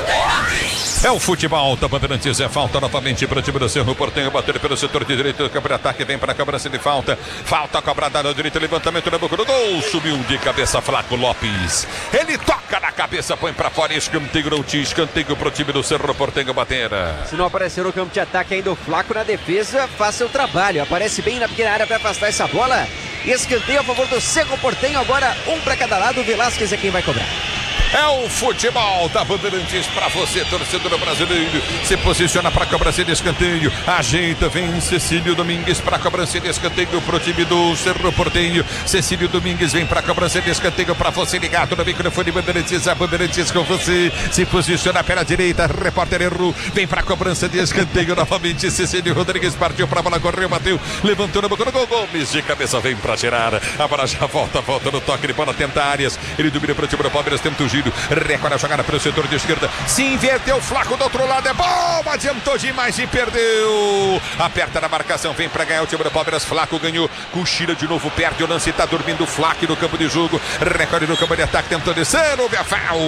É o futebol da Bandeirantes, é falta novamente para o time do Cerro Porteño, bater pelo setor de direito, o campo de ataque vem para a cobrança de falta, falta cobrada na direita, levantamento na boca do gol, subiu de cabeça Flaco Lopes, ele toca na cabeça, põe para fora, escanteio, não tinha escanteio para o time do Cerro Porteño bater. Se não aparecer no campo de ataque ainda o Flaco na defesa, faça o trabalho, aparece bem na pequena área para afastar essa bola, escanteio a favor do Cerro Porteño, agora um para cada lado, o Velasquez é quem vai cobrar. É o futebol da Bandeirantes para você, torcedor brasileiro. Se posiciona para a cobrança de escanteio. Ajeita, vem Cecílio Domingues para a cobrança de escanteio para o time do Cerro Porteño. Cecílio Domingues vem para a cobrança de escanteio para você ligado no microfone Bandeirantes. A Bandeirantes com você. Se posiciona pela direita. Repórter errou. Vem para a cobrança de escanteio novamente. Cecílio Rodrigues partiu para a bola, correu, bateu, levantou na boca do gol. Gomes de cabeça vem para tirar. A bola já volta, volta no toque de bola, tenta áreas. Ele domina para o time do Palmeiras, tenta o giro. Recolhe a jogada pelo setor de esquerda. Se inverteu, Flaco do outro lado. É bom, adiantou demais e perdeu. Aperta na marcação, vem para ganhar o time do Palmeiras. Flaco ganhou, cochila de novo, perde o lance. Tá dormindo o Flaco no campo de jogo. Recolhe no campo de ataque, tentou descer. Houve a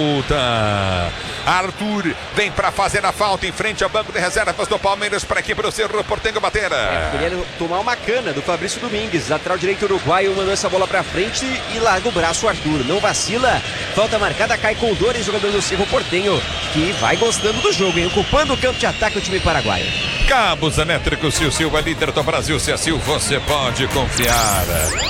falta. Arthur vem para fazer a falta em frente ao banco de reservas do Palmeiras para aqui para o Cerro Porteño bater. É, queria tomar uma cana do Fabrício Domingues, lateral direito uruguaio, mandou essa bola pra frente e larga o braço o Arthur. Não vacila, falta marcada, cai com dores, jogador do Cerro Porteño, que vai gostando do jogo, hein? Ocupando o campo de ataque o time paraguaio. Cabos elétricos Sil Silva, líder do Brasil. Se assim você pode confiar.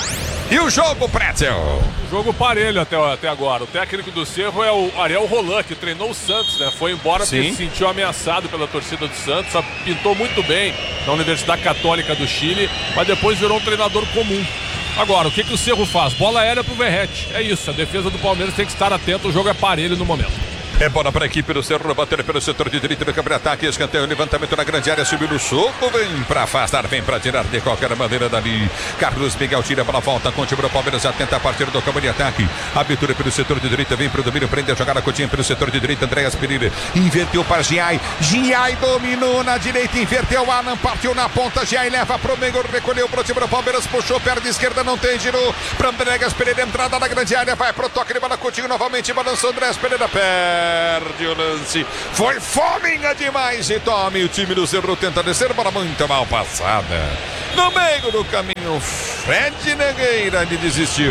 E o jogo, Pretzel? Jogo parelho até, até agora. O técnico do Cerro é o Ariel Roland, que treinou o Santos, né? Foi embora Sim. porque se sentiu ameaçado pela torcida do Santos. Só pintou muito bem na Universidade Católica do Chile, mas depois virou um treinador comum. Agora, o que, que o Cerro faz? Bola aérea pro Verrete. É isso, a defesa do Palmeiras tem que estar atento, o jogo é parelho no momento. É bola para a equipe do Cerro, bater pelo setor de direito do campo de ataque, escanteio, levantamento na grande área, subiu no soco, vem para afastar, vem para tirar de qualquer maneira dali. Carlos Miguel tira para a volta, com o time do Palmeiras, atenta a partir do campo de ataque. Abertura pelo setor de direita, vem para o domínio, prende a jogada, Coutinho pelo setor de direita, Andréas Pereira, inverteu para Giai, Giai dominou na direita, inverteu, Alan partiu na ponta, Giai leva para o meio, recolheu para o time do Palmeiras, puxou, perna esquerda, não tem, girou para Andréas Pereira, entrada na grande área, vai para o toque de bola, Coutinho novamente, balançou Andréas Pereira, pé. Perde o lance, foi fominha demais e tome o time do Cerro tenta descer, bola muito mal passada no meio do caminho, Fred Nogueira, ele desistiu.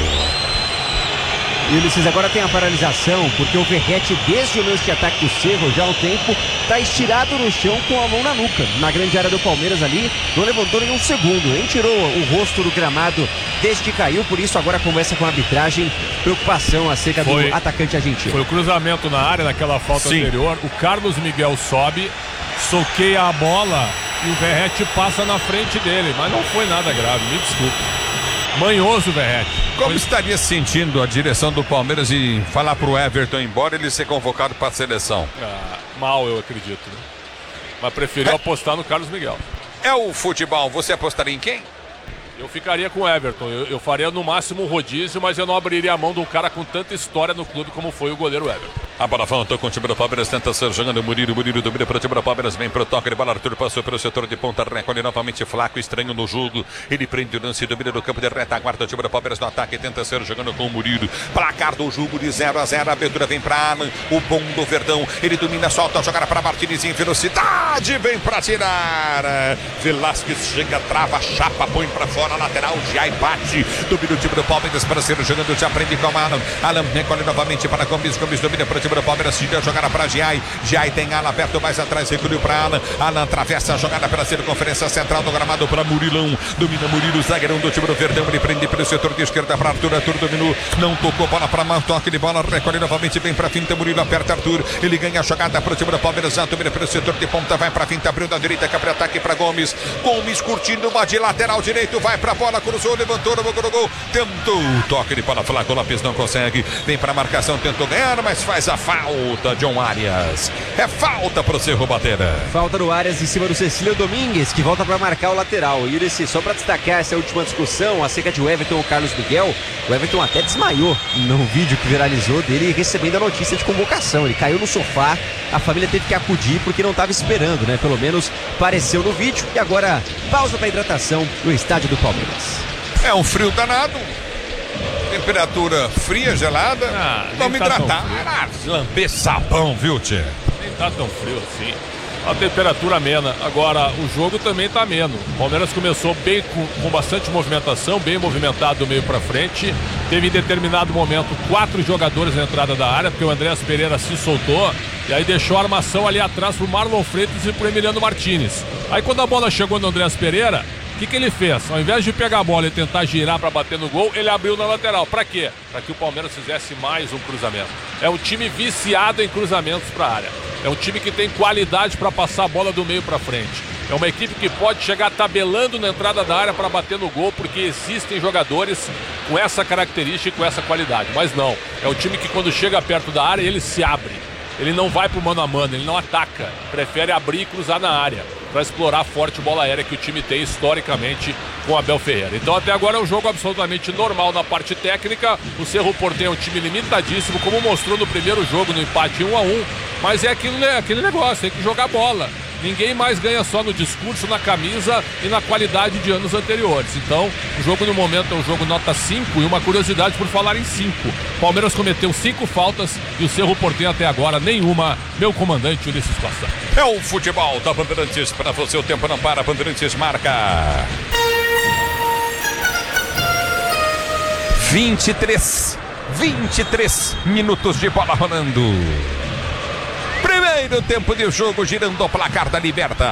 E o Ulisses agora tem a paralisação, porque o Verrete, desde o lance de ataque do Cerro, já há um tempo, está estirado no chão com a mão na nuca, na grande área do Palmeiras ali, não levantou nenhum segundo, nem tirou o rosto do gramado desde que caiu, por isso agora conversa com a arbitragem, preocupação acerca Foi, do atacante argentino. Foi o cruzamento na área, naquela falta Sim. anterior, o Carlos Miguel sobe, soqueia a bola e o Verrete passa na frente dele, mas não foi nada grave, me desculpe. Manhoso o Verrete. Como estaria se sentindo a direção do Palmeiras em falar pro Everton ir embora e ele ser convocado para a seleção? Ah, mal, eu acredito. Né? Mas preferiu É. apostar no Carlos Miguel. É o futebol, você apostaria em quem? Eu ficaria com o Everton. Eu, eu faria no máximo um rodízio, mas eu não abriria a mão de um cara com tanta história no clube como foi o goleiro Everton. A bola voltou com o time do Palmeiras, tenta ser jogando o Murilo, Murilo domina para o time do Palmeiras, vem pro toque de bola, Arthur passou pelo setor de ponta, recolhe novamente Flaco, estranho no jogo, ele prende o lance, domina no campo de retaguarda, o time do Palmeiras no ataque, tenta ser jogando com o Murilo, placar do jogo de zero a zero, a abertura vem para Alan, o bom do Verdão, ele domina, solta a jogada para Martins em velocidade, vem para tirar, Velasquez chega, trava, chapa, põe para fora, lateral, já bate, domina o time do Palmeiras para ser jogando, já prende com Alan, Alan recolhe novamente para Gomes, Gomes domina para o time do Palmeiras, tira a jogada para Giai, Giai tem Alan aberto mais atrás, recolheu para Alan, Alan atravessa a jogada pela circunferência central do gramado para Murilão, domina Murilo, zagueirão do time do Verdão, ele prende pelo setor de esquerda para Arthur, Arthur dominou, não tocou, bola para Mar, toque de bola, recolhe novamente, vem para a finta, Murilo aperta Arthur, ele ganha a jogada para o time do Palmeiras, já domina pelo setor de ponta, vai para a finta, abriu da direita, capra ataque para Gomes, Gomes curtindo uma de lateral direito, vai para a bola, cruzou, levantou, no gol, gol, tentou, toque de bola, Flaco Lopes não consegue, vem para a marcação, tentou ganhar, mas faz a falta. John Arias, é falta pro Cerro bater. Falta no Arias em cima do Cecílio Domingues, que volta para marcar o lateral. E esse, só para destacar essa última discussão acerca de Everton e Carlos Miguel, o Everton até desmaiou no vídeo que viralizou dele recebendo a notícia de convocação. Ele caiu no sofá, a família teve que acudir porque não estava esperando, né? Pelo menos pareceu no vídeo. E agora, pausa para hidratação no estádio do Palmeiras. É um frio danado. Temperatura fria, gelada. Ah, Vamos tá hidratar. Ah, lamber sabão, viu, tchê? Nem tá tão frio assim. A temperatura amena. Agora, o jogo também tá ameno. O Palmeiras começou bem, com, com bastante movimentação, bem movimentado do meio para frente. Teve em determinado momento quatro jogadores na entrada da área, porque o Andréas Pereira se soltou. E aí deixou a armação ali atrás pro Marlon Freitas e pro Emiliano Martins. Aí quando a bola chegou no Andréas Pereira, o que, que ele fez? Ao invés de pegar a bola e tentar girar para bater no gol, ele abriu na lateral. Para quê? Para que o Palmeiras fizesse mais um cruzamento. É um time viciado em cruzamentos para a área. É um time que tem qualidade para passar a bola do meio para frente. É uma equipe que pode chegar tabelando na entrada da área para bater no gol, porque existem jogadores com essa característica e com essa qualidade. Mas não, é um time que quando chega perto da área, ele se abre. Ele não vai pro mano a mano, ele não ataca. Prefere abrir e cruzar na área para explorar a forte bola aérea que o time tem historicamente com Abel Ferreira. Então até agora é um jogo absolutamente normal na parte técnica. O Cerro Porteño é um time limitadíssimo, como mostrou no primeiro jogo, no empate um a um. Mas é aquilo, é aquele negócio, tem que jogar bola. Ninguém mais ganha só no discurso, na camisa e na qualidade de anos anteriores. Então, o jogo no momento é um jogo nota cinco. E uma curiosidade por falar em cinco. Palmeiras cometeu cinco faltas e o Cerro Porteño até agora nenhuma. Meu comandante Ulisses Costa. É o futebol da Bandeirantes. Para você o tempo não para. Bandeirantes marca vinte e três, vinte e três minutos de bola rolando. Primeiro tempo de jogo, girando o placar da Liberta.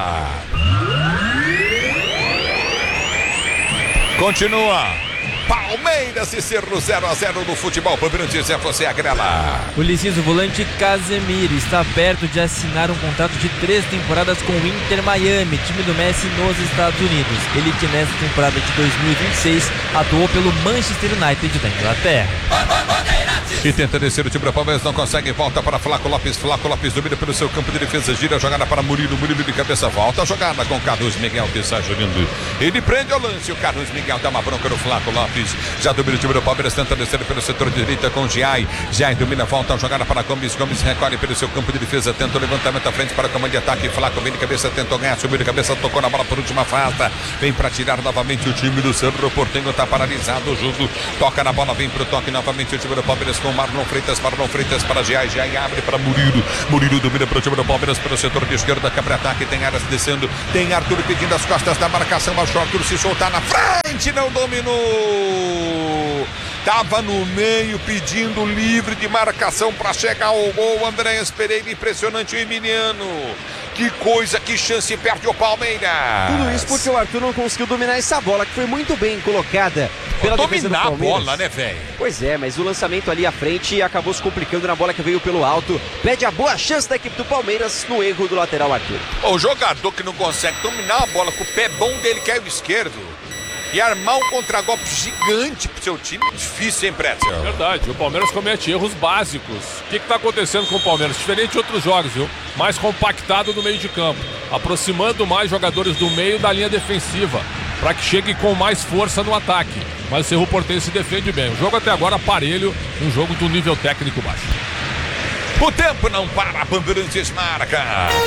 Continua Palmeiras e Cerro zero a zero no futebol. Palmeiras é você a grela. Ulisses, o volante Casemiro está perto de assinar um contrato de três temporadas com o Inter Miami, time do Messi nos Estados Unidos. Ele que nessa temporada de dois mil e vinte e seis atuou pelo Manchester United da Inglaterra. E tenta descer o time do Palmeiras, não consegue, volta para Flaco Lopes, Flaco Lopes domina pelo seu campo de defesa, gira a jogada para Murilo, Murilo de cabeça, volta a jogada com Carlos Miguel que está jogando, ele prende o lance, o Carlos Miguel dá uma bronca no Flaco Lopes, já domina o time do Palmeiras, tenta descer pelo setor de direita com Giai, Giai domina, volta a jogada para Gomes, Gomes recolhe pelo seu campo de defesa, tenta o levantamento à frente para o comando de ataque, Flaco vem de cabeça, tentou ganhar, subiu de cabeça, tocou na bola por última afasta, vem para tirar novamente o time do Cerro Porteño, está paralisado o jogo, toca na bola, vem para o toque novamente o time do Palmeiras com Marlon Freitas, Marlon Freitas para Giai, Giai abre para Murilo, Murilo domina para o time do Palmeiras pelo setor de esquerda, cabra-ataque, tem Arias descendo, tem Arthur pedindo as costas da marcação, baixou Arthur se soltar na frente, não dominou, tava no meio pedindo livre de marcação para chegar ao gol, Andréas Pereira, impressionante o Emiliano. Que coisa, que chance perde o Palmeiras. Tudo isso porque o Arthur não conseguiu dominar essa bola, que foi muito bem colocada pela defesa do Dominar a Palmeiras. bola, né, velho? Pois é, mas o lançamento ali à frente acabou se complicando na bola que veio pelo alto. Pede a boa chance da equipe do Palmeiras no erro do lateral Arthur. O jogador que não consegue dominar a bola com o pé bom dele, que é o esquerdo, e armar um contragolpe gigante pro seu time, difícil, hein, Pretzel? Verdade, o Palmeiras comete erros básicos. O que está acontecendo com o Palmeiras? Diferente de outros jogos, viu? Mais compactado no meio de campo, aproximando mais jogadores do meio da linha defensiva, para que chegue com mais força no ataque. Mas o Cerro Porteño se defende bem. O jogo até agora aparelho, um jogo do nível técnico baixo. O tempo não para, Bandeirantes marca.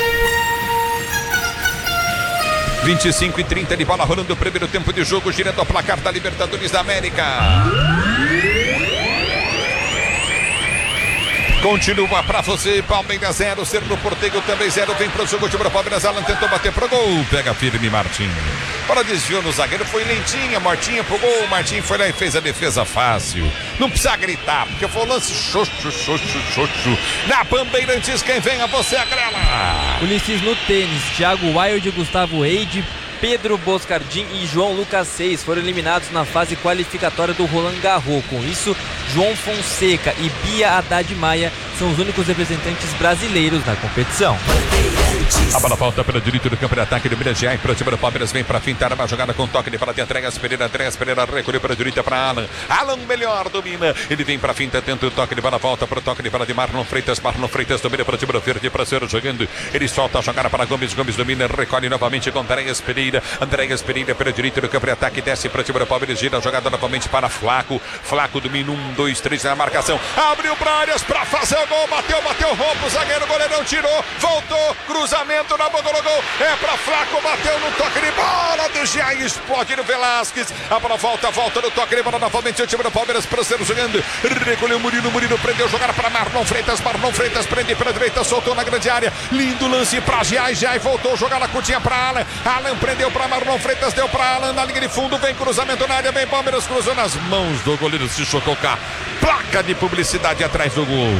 vinte e cinco e trinta de bola rolando o primeiro tempo de jogo, girando ao placar da Libertadores da América. Continua pra você, Palmeiras zero, Cerro Porteño também zero, vem pro jogo, time do Palmeiras, Alan tentou bater pro gol, pega firme Martim. Bola desviou no zagueiro, foi lentinha, Martinha pro gol, Martim foi lá e fez a defesa fácil. Não precisa gritar, porque foi o lance xoxo, xoxo, xoxo. Na Bandeirantes, quem vem a você, Agrela. Ulisses no tênis, Thiago Wild, Gustavo Eide, Pedro Boscardin e João Lucas Seis foram eliminados na fase qualificatória do Roland Garros. Com isso, João Fonseca e Bia Haddad Maia são os únicos representantes brasileiros na competição. A bola volta pela direita do campo de ataque do Minas Gerais, para o time do Palmeiras, vem para fintar uma jogada com toque de para de Andréas Pereira, Andréas Pereira recolheu para a direita para Alan, Alan melhor, domina, ele vem para finta, tenta o toque de bola, volta para o toque de bola de Marlon Freitas, Marlon Freitas domina para o time do Verde, para ser jogando, ele solta a jogada para Gomes, Gomes domina, recolhe novamente com Andréas Pereira, Andréas Pereira pela direita do campo de ataque, desce para o time do Palmeiras, gira a jogada novamente para Flaco, Flaco domina, um, dois, três na marcação, abriu para áreas para fazer o gol, bateu, bateu, rompo, o zagueiro, o goleirão tirou, voltou, cruzamento na boca do gol, é pra Flaco, bateu no toque de bola do Jair, explode no Velasquez, a bola volta, volta no toque de bola novamente, o time do Palmeiras prosseguindo jogando, recolheu Murilo, Murilo prendeu, jogar para Marlon Freitas, Marlon Freitas prende pela direita, soltou na grande área, lindo lance pra Jair, Jair voltou, jogar na curtinha pra Alan, Alan prendeu pra Marlon Freitas, deu pra Alan na linha de fundo, vem cruzamento na área, vem Palmeiras, cruzou nas mãos do goleiro, se chocou cá, placa de publicidade atrás do gol.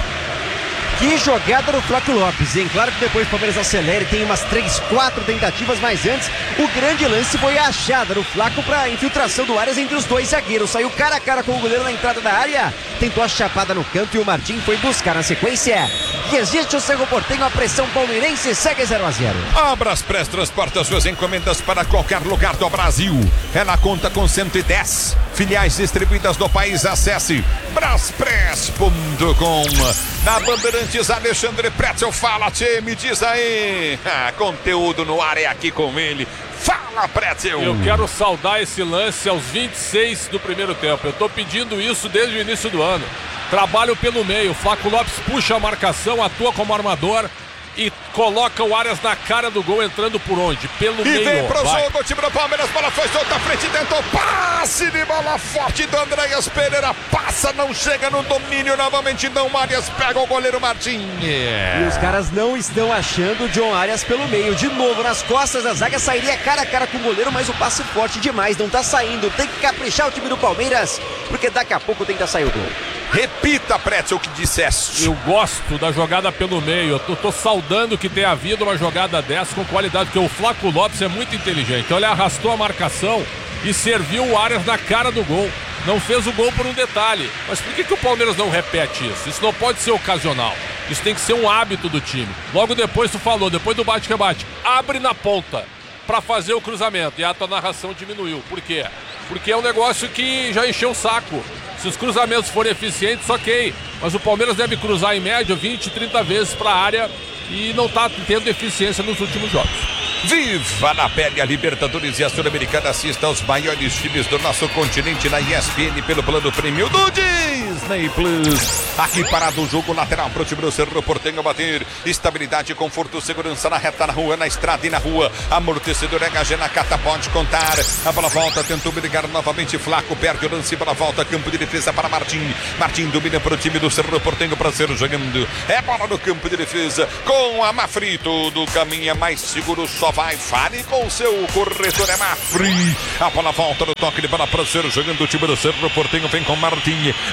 Que jogada do Flaco Lopes, hein? Claro que depois o Palmeiras acelera e tem umas três, quatro tentativas, mas antes o grande lance foi a achada do Flaco para infiltração do Arias entre os dois zagueiros. Saiu cara a cara com o goleiro na entrada da área, tentou a chapada no canto e o Martim foi buscar na sequência. Resiste o Cerro Porteño, a pressão palmeirense segue zero a zero. A Braspress transporta suas encomendas para qualquer lugar do Brasil. Ela conta com cento e dez filiais distribuídas no país. Acesse braspress ponto com. Na Bandeirantes, Alexandre Pretzel, fala, tchê, me diz aí. Ah, conteúdo no ar é aqui com ele. Fala, Pretzel. Eu quero saudar esse lance aos vinte e seis do primeiro tempo. Eu tô pedindo isso desde o início do ano. Trabalho pelo meio, Flaco Lopes puxa a marcação, atua como armador e coloca o Arias na cara do gol, entrando por onde? Pelo e meio. E vem pro vai. jogo, o time do Palmeiras, bola foi solta à frente, tentou passe de bola forte do Andréas Pereira, passa, não chega no domínio, novamente não, Arias pega o goleiro Martim. Yeah. E os caras não estão achando o John Arias pelo meio, de novo nas costas da zaga, sairia cara a cara com o goleiro, mas o passe forte demais, não tá saindo, tem que caprichar o time do Palmeiras, porque daqui a pouco tenta sair o gol. Repita, Pretzel, o que disseste. Eu gosto da jogada pelo meio. Eu tô, tô saudando que tenha havido uma jogada dessa com qualidade, porque o Flaco Lopes é muito inteligente. Então ele arrastou a marcação e serviu o Arias na cara do gol. Não fez o gol por um detalhe. Mas por que, que o Palmeiras não repete isso? Isso não pode ser ocasional. Isso tem que ser um hábito do time. Logo depois tu falou, depois do bate-rebate, abre na ponta para fazer o cruzamento. E a tua narração diminuiu. Por quê? Porque é um negócio que já encheu o saco. Se os cruzamentos forem eficientes, ok. Mas o Palmeiras deve cruzar em média vinte, trinta vezes para a área e não está tendo eficiência nos últimos jogos. Viva na pele a Libertadores e a Sul-Americana. Assista aos maiores times do nosso continente na E S P N pelo plano premium do Disney Plus. Aqui parado o jogo lateral para o time do Cerro Porteño bater. Estabilidade, conforto, segurança na reta, na rua, na estrada e na rua. Amortecedor H G na cata, pode contar. A bola volta, tentou brigar novamente. Flaco perde o lance, bola volta, campo de defesa para Martim. Martim domina para o time do Cerro Porteño para ser jogando. É bola no campo de defesa com a Mafri. Todo caminho é mais seguro, só vai, fale com o seu corretor, é Mafri. A bola volta no toque de bola para ser jogando o time do Cerro Porteño, vem com Martim. Martim domina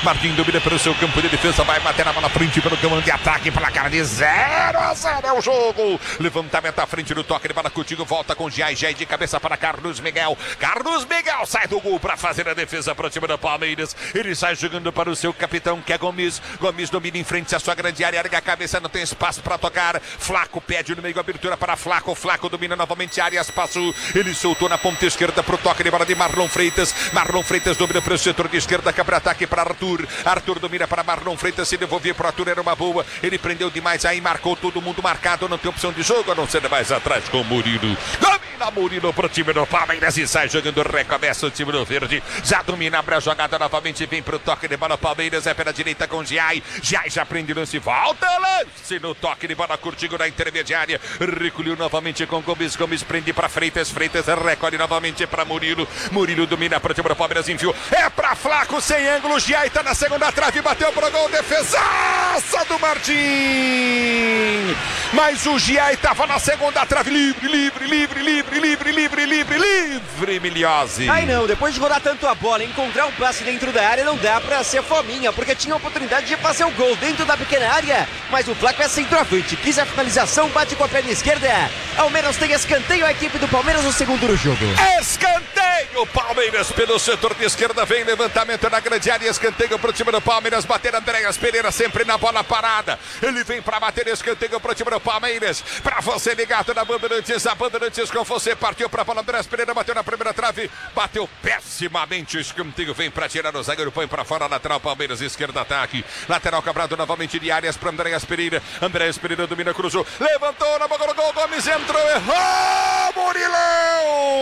domina pelo seu campo de defesa, vai bater a bola na frente pelo comando de ataque, placar de zero a zero é o jogo. Levantamento à frente do toque de bola contigo, volta com Giai, Giai de cabeça para Carlos Miguel. Carlos Miguel sai do gol para fazer a defesa para o time do Palmeiras. Ele sai jogando para o seu capitão, que é Gomes. Gomes domina em frente à sua grande área, ergue a cabeça, não tem espaço para tocar. Flaco pede no meio, abertura para Flaco. Flaco domina novamente a área, espaço. Ele soltou na ponta esquerda para o toque de bola de Marlon Freitas. Marlon Freitas domina para o setor de esquerda, cabra ataque para Arthur. Arthur domina para Marlon Freitas, se devolver para Arthur era uma boa. Ele prendeu demais aí, marcou todo mundo marcado, não tem opção de jogo, a não ser mais atrás com o Murilo. Domina Murilo para o time do Palmeiras e sai jogando, recomeça o time do Verde. Já domina, abre a jogada novamente, vem para o toque de bola Palmeiras, é pela direita com Giai. Giai já prende o lance, volta lance no toque de bola curtido na intermediária. Recolheu novamente com Gomes, Gomes prende para Freitas, Freitas recolhe novamente para Murilo. Murilo domina para o time do Palmeiras, enfiou. É para Flaco, sem ângulo, Giai tá na segunda trave, bateu pro gol, defesaça do Martim. Mas o Giai tava na segunda trave, livre, livre, livre, livre, livre, livre, livre, livre, Miliose. Ai não, depois de rodar tanto a bola, encontrar um passe dentro da área não dá pra ser fominha, porque tinha a oportunidade de fazer o gol dentro da pequena área, mas o Flaco é centroavante, quis a finalização, bate com a perna esquerda. Ao menos tem escanteio a equipe do Palmeiras no segundo do jogo. Escanteio, Palmeiras pelo setor de esquerda, vem levantamento na grande área, escanteio pro time do Palmeiras, bater Andréas Pereira sempre na bola parada. Ele vem pra bater escanteio pro time do Palmeiras, pra você ligado na Bandeirantes, a Bandeirantes com você, partiu pra bola, Andréas Pereira bateu na primeira trave, bateu pessimamente, escanteio vem pra tirar o zagueiro, põe pra fora, lateral Palmeiras, esquerda ataque, lateral cobrado novamente de áreas pra Andréas Pereira, Andréas Pereira domina, cruzou, levantou na boca do gol, Gomes entrou, errou, Murilão!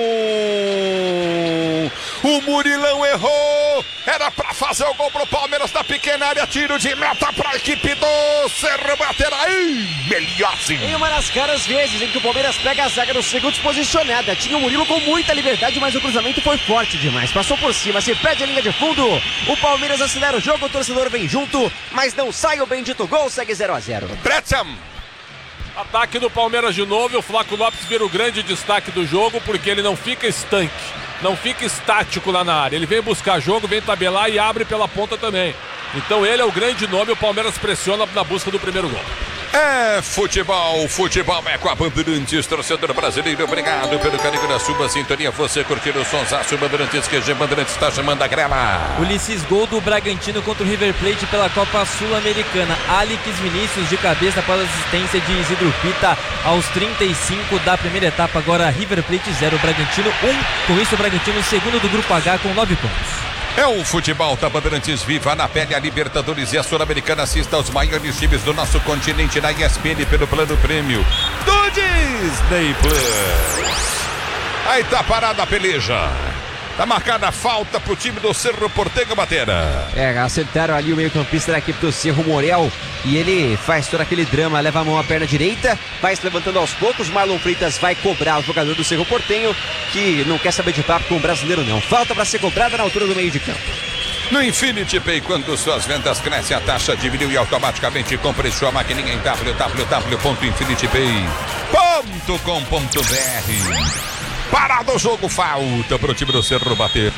O Murilão errou, era pra fazer o gol pro Palmeiras da pequena área, tiro de meta pra equipe do Cerro, bater aí, Miliose. Em uma das caras vezes em que o Palmeiras pega a zaga no segundo posicionada, tinha o Murilo com muita liberdade, mas o cruzamento foi forte demais, passou por cima, se perde a linha de fundo, o Palmeiras acelera o jogo, o torcedor vem junto, mas não sai o bendito gol, segue zero a zero. Bretzam. Ataque do Palmeiras de novo, e o Flaco Lopes vira o grande destaque do jogo, porque ele não fica estanque, não fica estático lá na área, ele vem buscar jogo, vem tabelar e abre pela ponta também. Então ele é o grande nome, o Palmeiras pressiona na busca do primeiro gol. É futebol, futebol é com a Bandeirantes, torcedor brasileiro, obrigado pelo carinho da sua sintonia, você curtindo o sonsaço, Bandeirantes, que G Bandeirantes está chamando a grela. Ulisses, gol do Bragantino contra o River Plate pela Copa Sul-Americana. Alex Vinícius de cabeça após assistência de Isidro Pita aos trinta e cinco da primeira etapa. Agora River Plate zero, Bragantino um. Com isso o Bragantino segundo do Grupo H com nove pontos. É o futebol da Bandeirantes, viva na pele a Libertadores e a Sul-Americana, assista aos maiores times do nosso continente na E S P N pelo plano prêmio do Disney Plus. Aí tá parada a peleja. Tá marcada a falta pro time do Cerro Porteño bater. É, acertaram ali o meio-campista da equipe do Cerro, Morel, e ele faz todo aquele drama, leva a mão à perna direita, vai se levantando aos poucos. Marlon Freitas vai cobrar o jogador do Cerro Porteño, que não quer saber de papo com o brasileiro não. Falta para ser cobrada na altura do meio de campo. No Infinity Pay, quando suas vendas crescem, a taxa diminui automaticamente. Compre sua maquininha em w w w ponto infinity pay ponto com ponto b r. Parado o jogo, falta pro time do Cerro bater.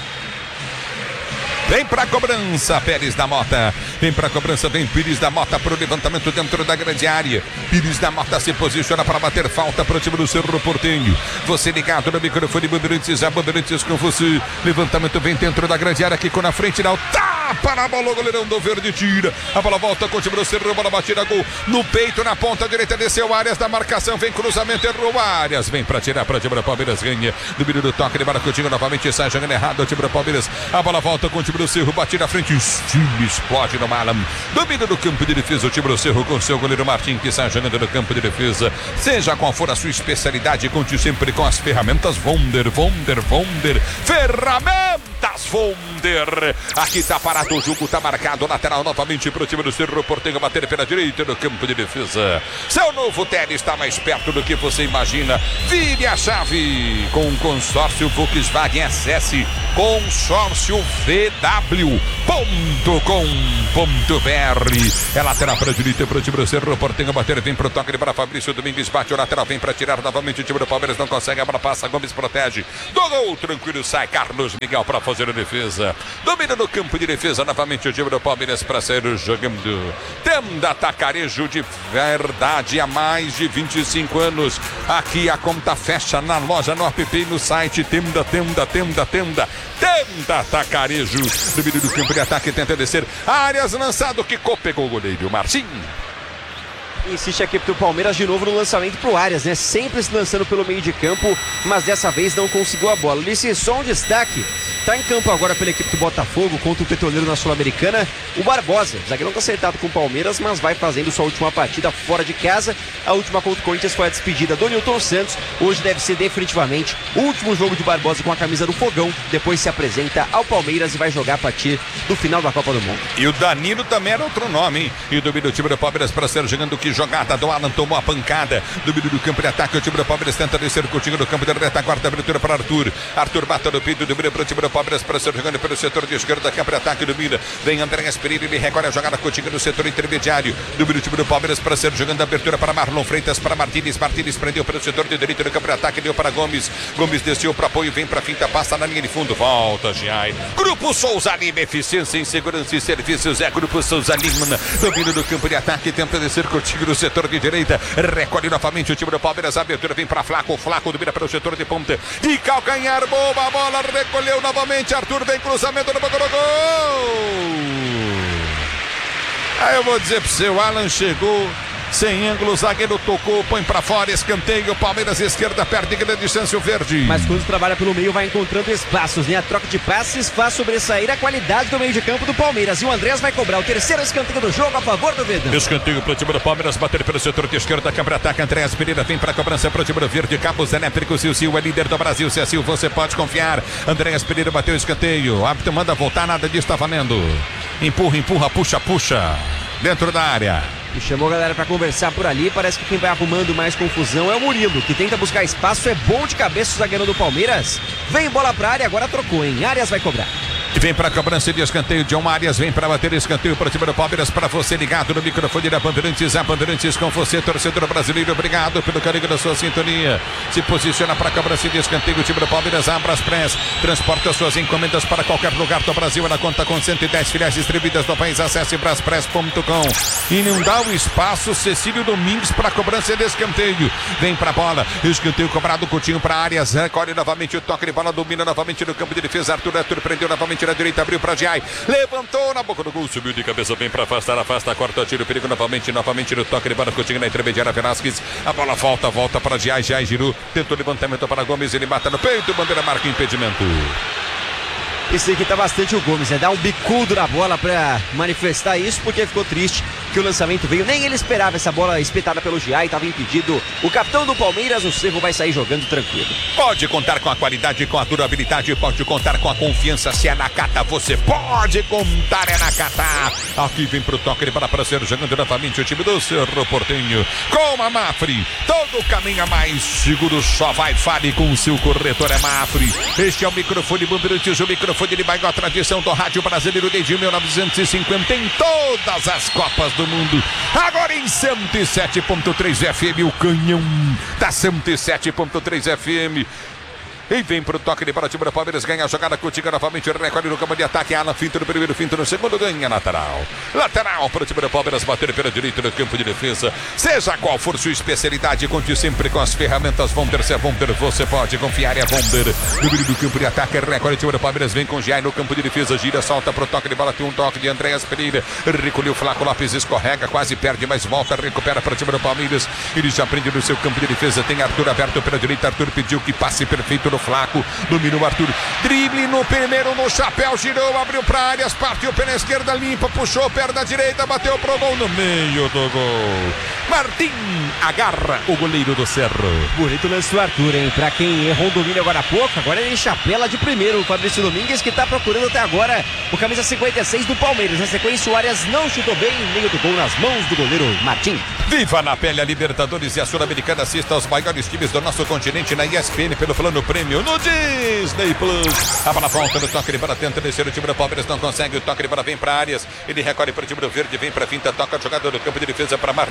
Vem pra cobrança, Pérez da Mota. Vem pra cobrança, vem Pires da Mota pro levantamento dentro da grande área. Pires da Mota se posiciona para bater falta pro time do Cerro Porteño. Você ligado no microfone Bandeirantes, a Bandeirantes com você. Levantamento vem dentro da grande área, quicou na frente, não. Tapa na bola, o goleirão do Verde tira. A bola volta com o time do Cerro, bola batida, gol no peito, na ponta direita, desceu Arias da marcação, vem cruzamento, errou Arias. Vem pra tirar pra time do Palmeiras, ganha. Domínio do toque de Baracutinho, novamente sai jogando errado o time do Palmeiras. A bola volta com o time do Cerro, bate na frente, estilo explode no Malam. Domínio do campo de defesa, o time do Cerro com seu goleiro Martim, que sai jogando no campo de defesa. Seja qual for a sua especialidade, conte sempre com as ferramentas Wonder, Wonder, Wonder. Ferramentas Wonder. Aqui tá parado o jogo, tá marcado, lateral novamente pro time do Cerro Porteño, bater pela direita no campo de defesa. Seu novo tênis está mais perto do que você imagina. Vire a chave com o consórcio Volkswagen, acesse consórcio v w ponto com ponto b r. É lateral para a direita para o time do Cerro Porteño, bater, vem pro toque para Fabrício Domingues, bate o lateral, vem para tirar novamente o time do Palmeiras, não consegue, a bola passa, Gomes protege, do gol, tranquilo, sai Carlos Miguel para fazer fazer a defesa. Domina no campo de defesa novamente o time do Palmeiras para sair jogando. Tenda Atacarejo de verdade há mais de vinte e cinco anos. Aqui a conta fecha na loja, no app e no site. Tenda, tenda, tenda, tenda. Tenda Atacarejo. Domina do campo de ataque, tenta descer. Arias lançado, quicou, pegou o goleiro Martim. Insiste a equipe do Palmeiras de novo no lançamento pro Arias, né? Sempre se lançando pelo meio de campo, mas dessa vez não conseguiu a bola. Ulisses, só um destaque. Tá em campo agora pela equipe do Botafogo contra o Petroleiro na Sul-Americana, o Barbosa. O zagueiro não tá acertado com o Palmeiras, mas vai fazendo sua última partida fora de casa. A última contra o Corinthians foi a despedida do Nilton Santos. Hoje deve ser definitivamente o último jogo de Barbosa com a camisa do Fogão. Depois se apresenta ao Palmeiras e vai jogar a partir do final da Copa do Mundo. E o Danilo também era outro nome, hein? E domina o time do Palmeiras para ser jogando. Que jogada do Alan, tomou a pancada. Domínio do campo de ataque, o time do Palmeiras tenta descer com o time do campo de retaguarda, abertura para Arthur. Arthur bateu no peito, domina para o time do Palmeiras para ser jogando pelo setor de esquerda, campo de ataque, domina. Vem Andréas Pereira, ele recolhe a jogada com o time no setor intermediário. Domina o time do Palmeiras para ser jogando abertura para Marlon Freitas, para Martínez. Martínez prendeu pelo setor de direita no campo de ataque, deu para Gomes. Gomes desceu para apoio, vem para finta, passa na linha de fundo, volta, Giai. Grupo Souza Lima, eficiência em segurança e serviços, é Grupo Souza Lima. Domina do campo de ataque, tenta descer com o time no setor de direita, recolhe novamente o time do Palmeiras, a abertura vem para Flaco, Flaco domina para o setor de ponta, de calcanhar, boa bola, recolheu novamente, Arthur vem cruzamento no banco do gol. Aí eu vou dizer para você, o Alan chegou sem ângulo, o zagueiro tocou, põe pra fora, escanteio, Palmeiras esquerda, perde grande distância o verde. Mas quando trabalha pelo meio vai encontrando espaços, né? A troca de passes faz sobressair a qualidade do meio de campo do Palmeiras. E o Andrés vai cobrar o terceiro escanteio do jogo a favor do Verdão. Escanteio pro time do Palmeiras, bater pelo setor de esquerda, câmara ataque, Andréas Pereira vem pra cobrança pro time do verde, Cabos Elétricos, o Sil é líder do Brasil, se é Sil você pode confiar. Andréas Pereira bateu o escanteio, o árbitro manda voltar, nada disso tá valendo. Empurra, empurra, puxa, puxa, dentro da área. E chamou a galera pra conversar por ali. Parece que quem vai arrumando mais confusão é o Murilo, que tenta buscar espaço. É bom de cabeça o zagueiro do Palmeiras. Vem bola pra área, agora trocou, hein? Arias vai cobrar. E vem para a cobrança de escanteio, John Arias vem para bater escanteio para o time do Palmeiras, para você ligado no microfone da Bandeirantes, a Bandeirantes com você, torcedor brasileiro, obrigado pelo carinho da sua sintonia. Se posiciona para a cobrança de escanteio, o time do Palmeiras, a Braspress, transporta suas encomendas para qualquer lugar do Brasil, ela conta com cento e dez filiais distribuídas no país, acesse braspress ponto com. E não dá o espaço, Cecílio Domingues para a cobrança de escanteio, vem para a bola, escanteio cobrado, Coutinho para Arias, recolhe novamente o toque de bola, domina novamente no campo de defesa, Arthur, Arthur prendeu novamente na direita, abriu para Giai, levantou na boca do gol, subiu de cabeça, bem para afastar, afasta, corta, tiro, perigo novamente, novamente no toque de bola, Coutinho na intermediária, Velasquez, a bola volta, volta para Giai, Giai girou, tentou levantamento para Gomes, ele mata no peito, bandeira marca impedimento. Esse aqui tá bastante o Gomes, né? Dá um bicudo na bola pra manifestar isso, porque ficou triste que o lançamento veio. Nem ele esperava essa bola espetada pelo Giai, tava impedido. O capitão do Palmeiras, o Cerro, vai sair jogando tranquilo. Pode contar com a qualidade, com a durabilidade, pode contar com a confiança. Se é Nakata, você pode contar, é Nakata. Aqui vem pro toque de bola para ser jogando novamente o time do Cerro Porteño. Com a Mafre, todo o caminho mais seguro, só vai, fale com o seu corretor, é Mafre. Este é o microfone Bandeirantes, o microfone de Bairro, a tradição do rádio brasileiro desde mil novecentos e cinquenta em todas as Copas do Mundo. Agora em cento e sete ponto três F M, o canhão da cento e sete ponto três F M. E vem pro toque de bola, time do Palmeiras ganha a jogada, Coutinho novamente, recolhe no campo de ataque, Alan finta no primeiro, finta no segundo, ganha lateral. Lateral para o time do Palmeiras, bater pela direita no campo de defesa. Seja qual for sua especialidade, conte sempre com as ferramentas Vonder. Se é Vonder, você pode confiar, é Vonder. No meio do campo de ataque, recolhe o time do Palmeiras, vem com Giai no campo de defesa, gira, solta pro toque de bola, tem um toque de Andréas Pereira, recolheu o Flaco Lopes, escorrega, quase perde, mas volta, recupera para o time do Palmeiras. Ele já prende no seu campo de defesa, tem Arthur aberto pela direita, Arthur pediu que passe perfeito no Flaco, domina o Arthur, drible no primeiro, no chapéu, girou, abriu para Arias, partiu pela esquerda, limpa, puxou, perna da direita, bateu pro gol, no meio do gol. Martim agarra o goleiro do Cerro. Bonito lance do Arthur, hein? Pra quem errou o domínio agora há pouco, agora ele chapela de primeiro, o Fabrício Domingues, que tá procurando até agora o camisa cinquenta e seis do Palmeiras. Na sequência, o Arias não chutou bem, meio do gol nas mãos do goleiro Martim. Viva na pele a Libertadores e a Sul-Americana, assista aos maiores times do nosso continente na E S P N pelo plano prêmio no Disney Plus. A bola volta no toque de bola, tenta descer o time do Palmeiras, não consegue, o toque de bola vem para Arias, ele recolhe para o time do Verde, vem para a finta, toca a jogada do campo de defesa para Marlon Freitas,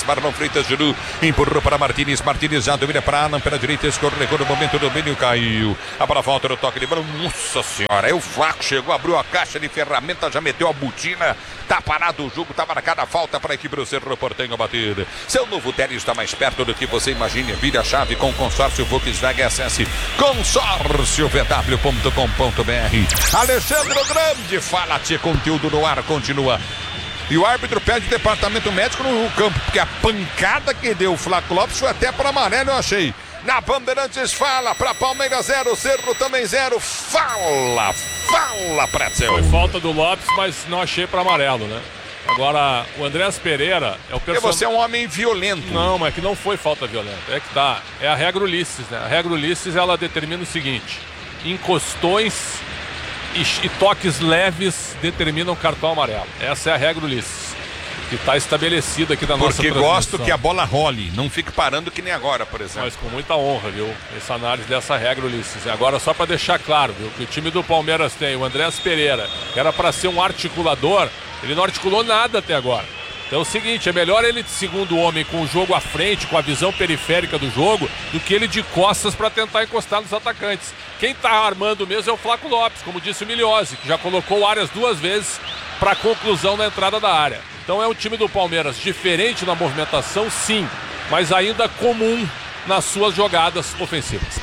Freitas, Marlon Freitas, Juru, empurrou para Martins, Martins já domina para Alan, pela direita, escorregou no momento, do domínio, caiu. A bola volta no toque de bola, nossa senhora, aí o Flaco chegou, abriu a caixa de ferramentas, já meteu a botina, tá parado o jogo, tá marcada a falta para a equipe do Cerro Porteño bater. Seu novo Tele está mais perto do que você imagina, vire a chave com o consórcio Volkswagen, acesse consórcio v w ponto com ponto b r. Alexandre Grande, fala-te, conteúdo no ar, continua. E o árbitro pede departamento médico no campo, porque a pancada que deu o Flaco Lopes foi até para amarelo, eu achei. Na Bandeirantes fala para Palmeiras zero, Cerro também zero. Fala, fala, Pretzel. Foi falta do Lopes, mas não achei para amarelo, né? Agora, o Andrés Pereira é o Porque personagem. você é um homem violento. Não, mas é que não foi falta violenta. É que tá. É a regra Ulisses, né? A regra Ulisses, ela determina o seguinte: encostões e, e toques leves determinam cartão amarelo. Essa é a regra Ulisses, que está estabelecida aqui na nossa Porque transmissão. gosto que a bola role, não fique parando que nem agora, por exemplo. Mas com muita honra, viu? Essa análise dessa regra, Ulisses. Agora, só para deixar claro, viu? Que o time do Palmeiras tem o Andrés Pereira, que era para ser um articulador, ele não articulou nada até agora. Então é o seguinte, é melhor ele de segundo homem com o jogo à frente, com a visão periférica do jogo, do que ele de costas para tentar encostar nos atacantes. Quem está armando mesmo é o Flaco Lopes, como disse o Miliose, que já colocou o Arias duas vezes para conclusão na entrada da área. Então é um time do Palmeiras diferente na movimentação, sim, mas ainda comum nas suas jogadas ofensivas.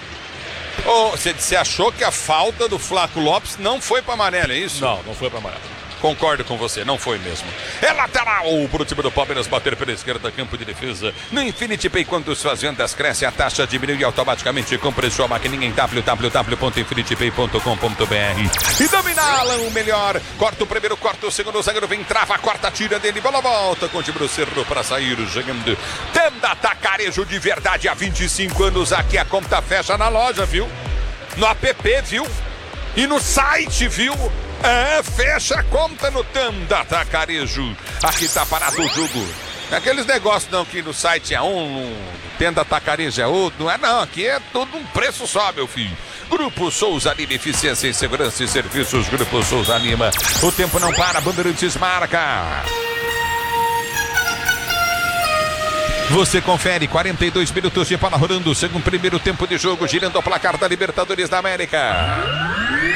Oh, você, você achou que a falta do Flaco Lopes não foi para amarelo, é isso? Não, não foi para amarelo. Concordo com você, não foi mesmo. É lateral pro time do Palmeiras bater pela esquerda, campo de defesa. No Infinity Pay, quando suas vendas crescem, a taxa diminui automaticamente. Compre sua maquininha em w w w ponto infinity pay ponto com ponto b r. E domina Alan, o melhor. Corta o primeiro, corta o segundo, o zagueiro vem, trava a quarta, tira dele, bola volta com o time do Cerro para sair, jogando. Tenda Atacarejo de verdade há vinte e cinco anos. Aqui a conta fecha na loja, viu? No app, viu? E no site, viu? É, fecha a conta no Tenda Atacarejo. Aqui tá parado o jogo. Aqueles negócios não que no site é um, no Tenda Atacarejo é outro. Não é não, aqui é tudo um preço só, meu filho. Grupo Souza Lima, eficiência em segurança e serviços. Grupo Souza Lima. O tempo não para, Bandeirantes marca. Você confere, quarenta e dois minutos de bola rolando, segundo primeiro tempo de jogo, girando o placar da Libertadores da América.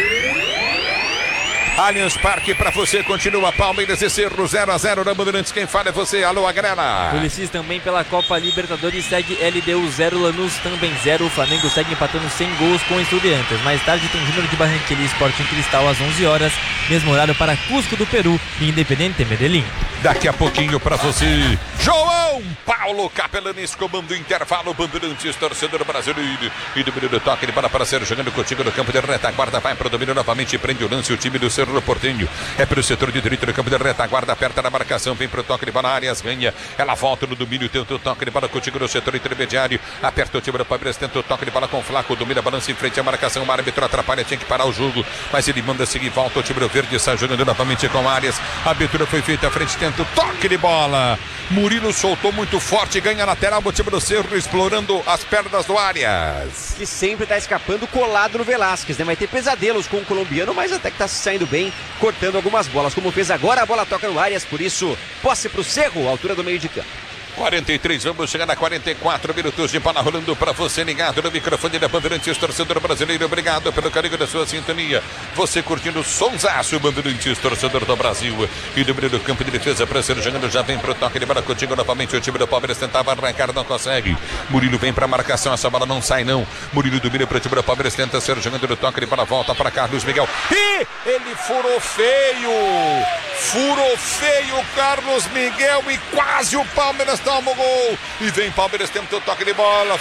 Allianz Parque para você, continua Palmeiras e Cerro zero a zero na Bandeirantes. Quem fala é você, alô Agrela. Ulisses também pela Copa Libertadores segue L D U zero, Lanús também zero. O Flamengo segue empatando sem gols com Estudiantes. Mais tarde tem Júnior de Barranquilla e Sporting Cristal às onze horas, mesmo horário para Cusco do Peru e Independente Medellín. Daqui a pouquinho para você, João Paulo Capelanes, comando intervalo, Bandeirantes, torcedor brasileiro. E do primeiro toque, ele para para ser jogando contigo no campo de retaguarda, vai para o domínio novamente, prende o lance, o time do Cerro Porteño. É pelo setor de direito do campo de retaguarda, aperta na marcação, vem para o toque de bola, Arias ganha, ela volta no domínio, tenta o toque de bola contigo no setor intermediário, aperta o time do Palmeiras, tenta o toque de bola com o Flaco, domina, balança em frente à marcação, o árbitro atrapalha, tinha que parar o jogo, mas ele manda seguir, volta o time do Verde, sai jogando novamente com Arias, a abertura foi feita à frente, tenta o toque de bola, Murilo soltou muito forte, ganha lateral, o time do Cerro explorando as pernas do Arias. Que sempre tá escapando colado no Velasquez, né? Vai ter pesadelos com o colombiano, mas até que tá se saindo bem, cortando algumas bolas, como fez agora, a bola toca no Arias, por isso, posse pro Cerro, altura do meio de campo. quarenta e três, vamos chegar a quarenta e quatro minutos de bola rolando para você ligado no microfone da Bandeirantes, torcedor brasileiro, obrigado pelo carinho da sua sintonia. Você curtindo o sonsaço, Bandeirantes, torcedor do Brasil. E do meio do campo de defesa para ser jogando, já vem pro toque de bola contigo novamente, o time do Palmeiras tentava arrancar, não consegue. Murilo vem para marcação, essa bola não sai não. Murilo domina para o time do Palmeiras, tenta ser jogando no toque de bola, volta para Carlos Miguel. E ele furou feio, furou feio Carlos Miguel e quase o Palmeiras toma o gol. E vem Palmeiras, tenta o toque de bola.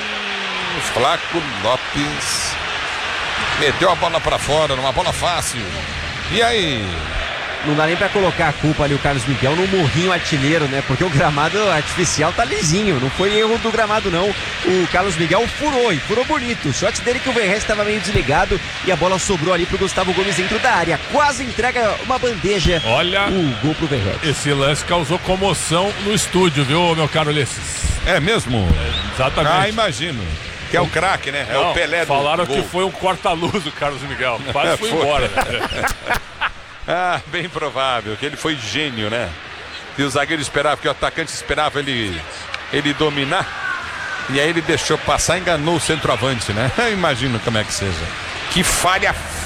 Hum, Flaco Lopes meteu a bola para fora, numa bola fácil. E aí? Não dá nem pra colocar a culpa ali o Carlos Miguel no morrinho artilheiro, né? Porque o gramado artificial tá lisinho, não foi erro do gramado não. O Carlos Miguel furou e furou bonito. Sorte dele que o Verrez estava meio desligado e a bola sobrou ali pro Gustavo Gomes dentro da área. Quase entrega uma bandeja. Olha, o gol pro Verrez. Esse lance causou comoção no estúdio, viu, meu caro Ulisses? É mesmo? É, exatamente. Ah, imagino. Que é o craque, né? É não, o Pelé do falaram gol. que foi um corta-luz o Carlos Miguel. Quase foi embora. Ah, bem provável, que ele foi gênio, né? E o zagueiro esperava, que o atacante esperava ele, ele dominar. E aí ele deixou passar, enganou o centroavante, né? Imagino como é que seja. Que falha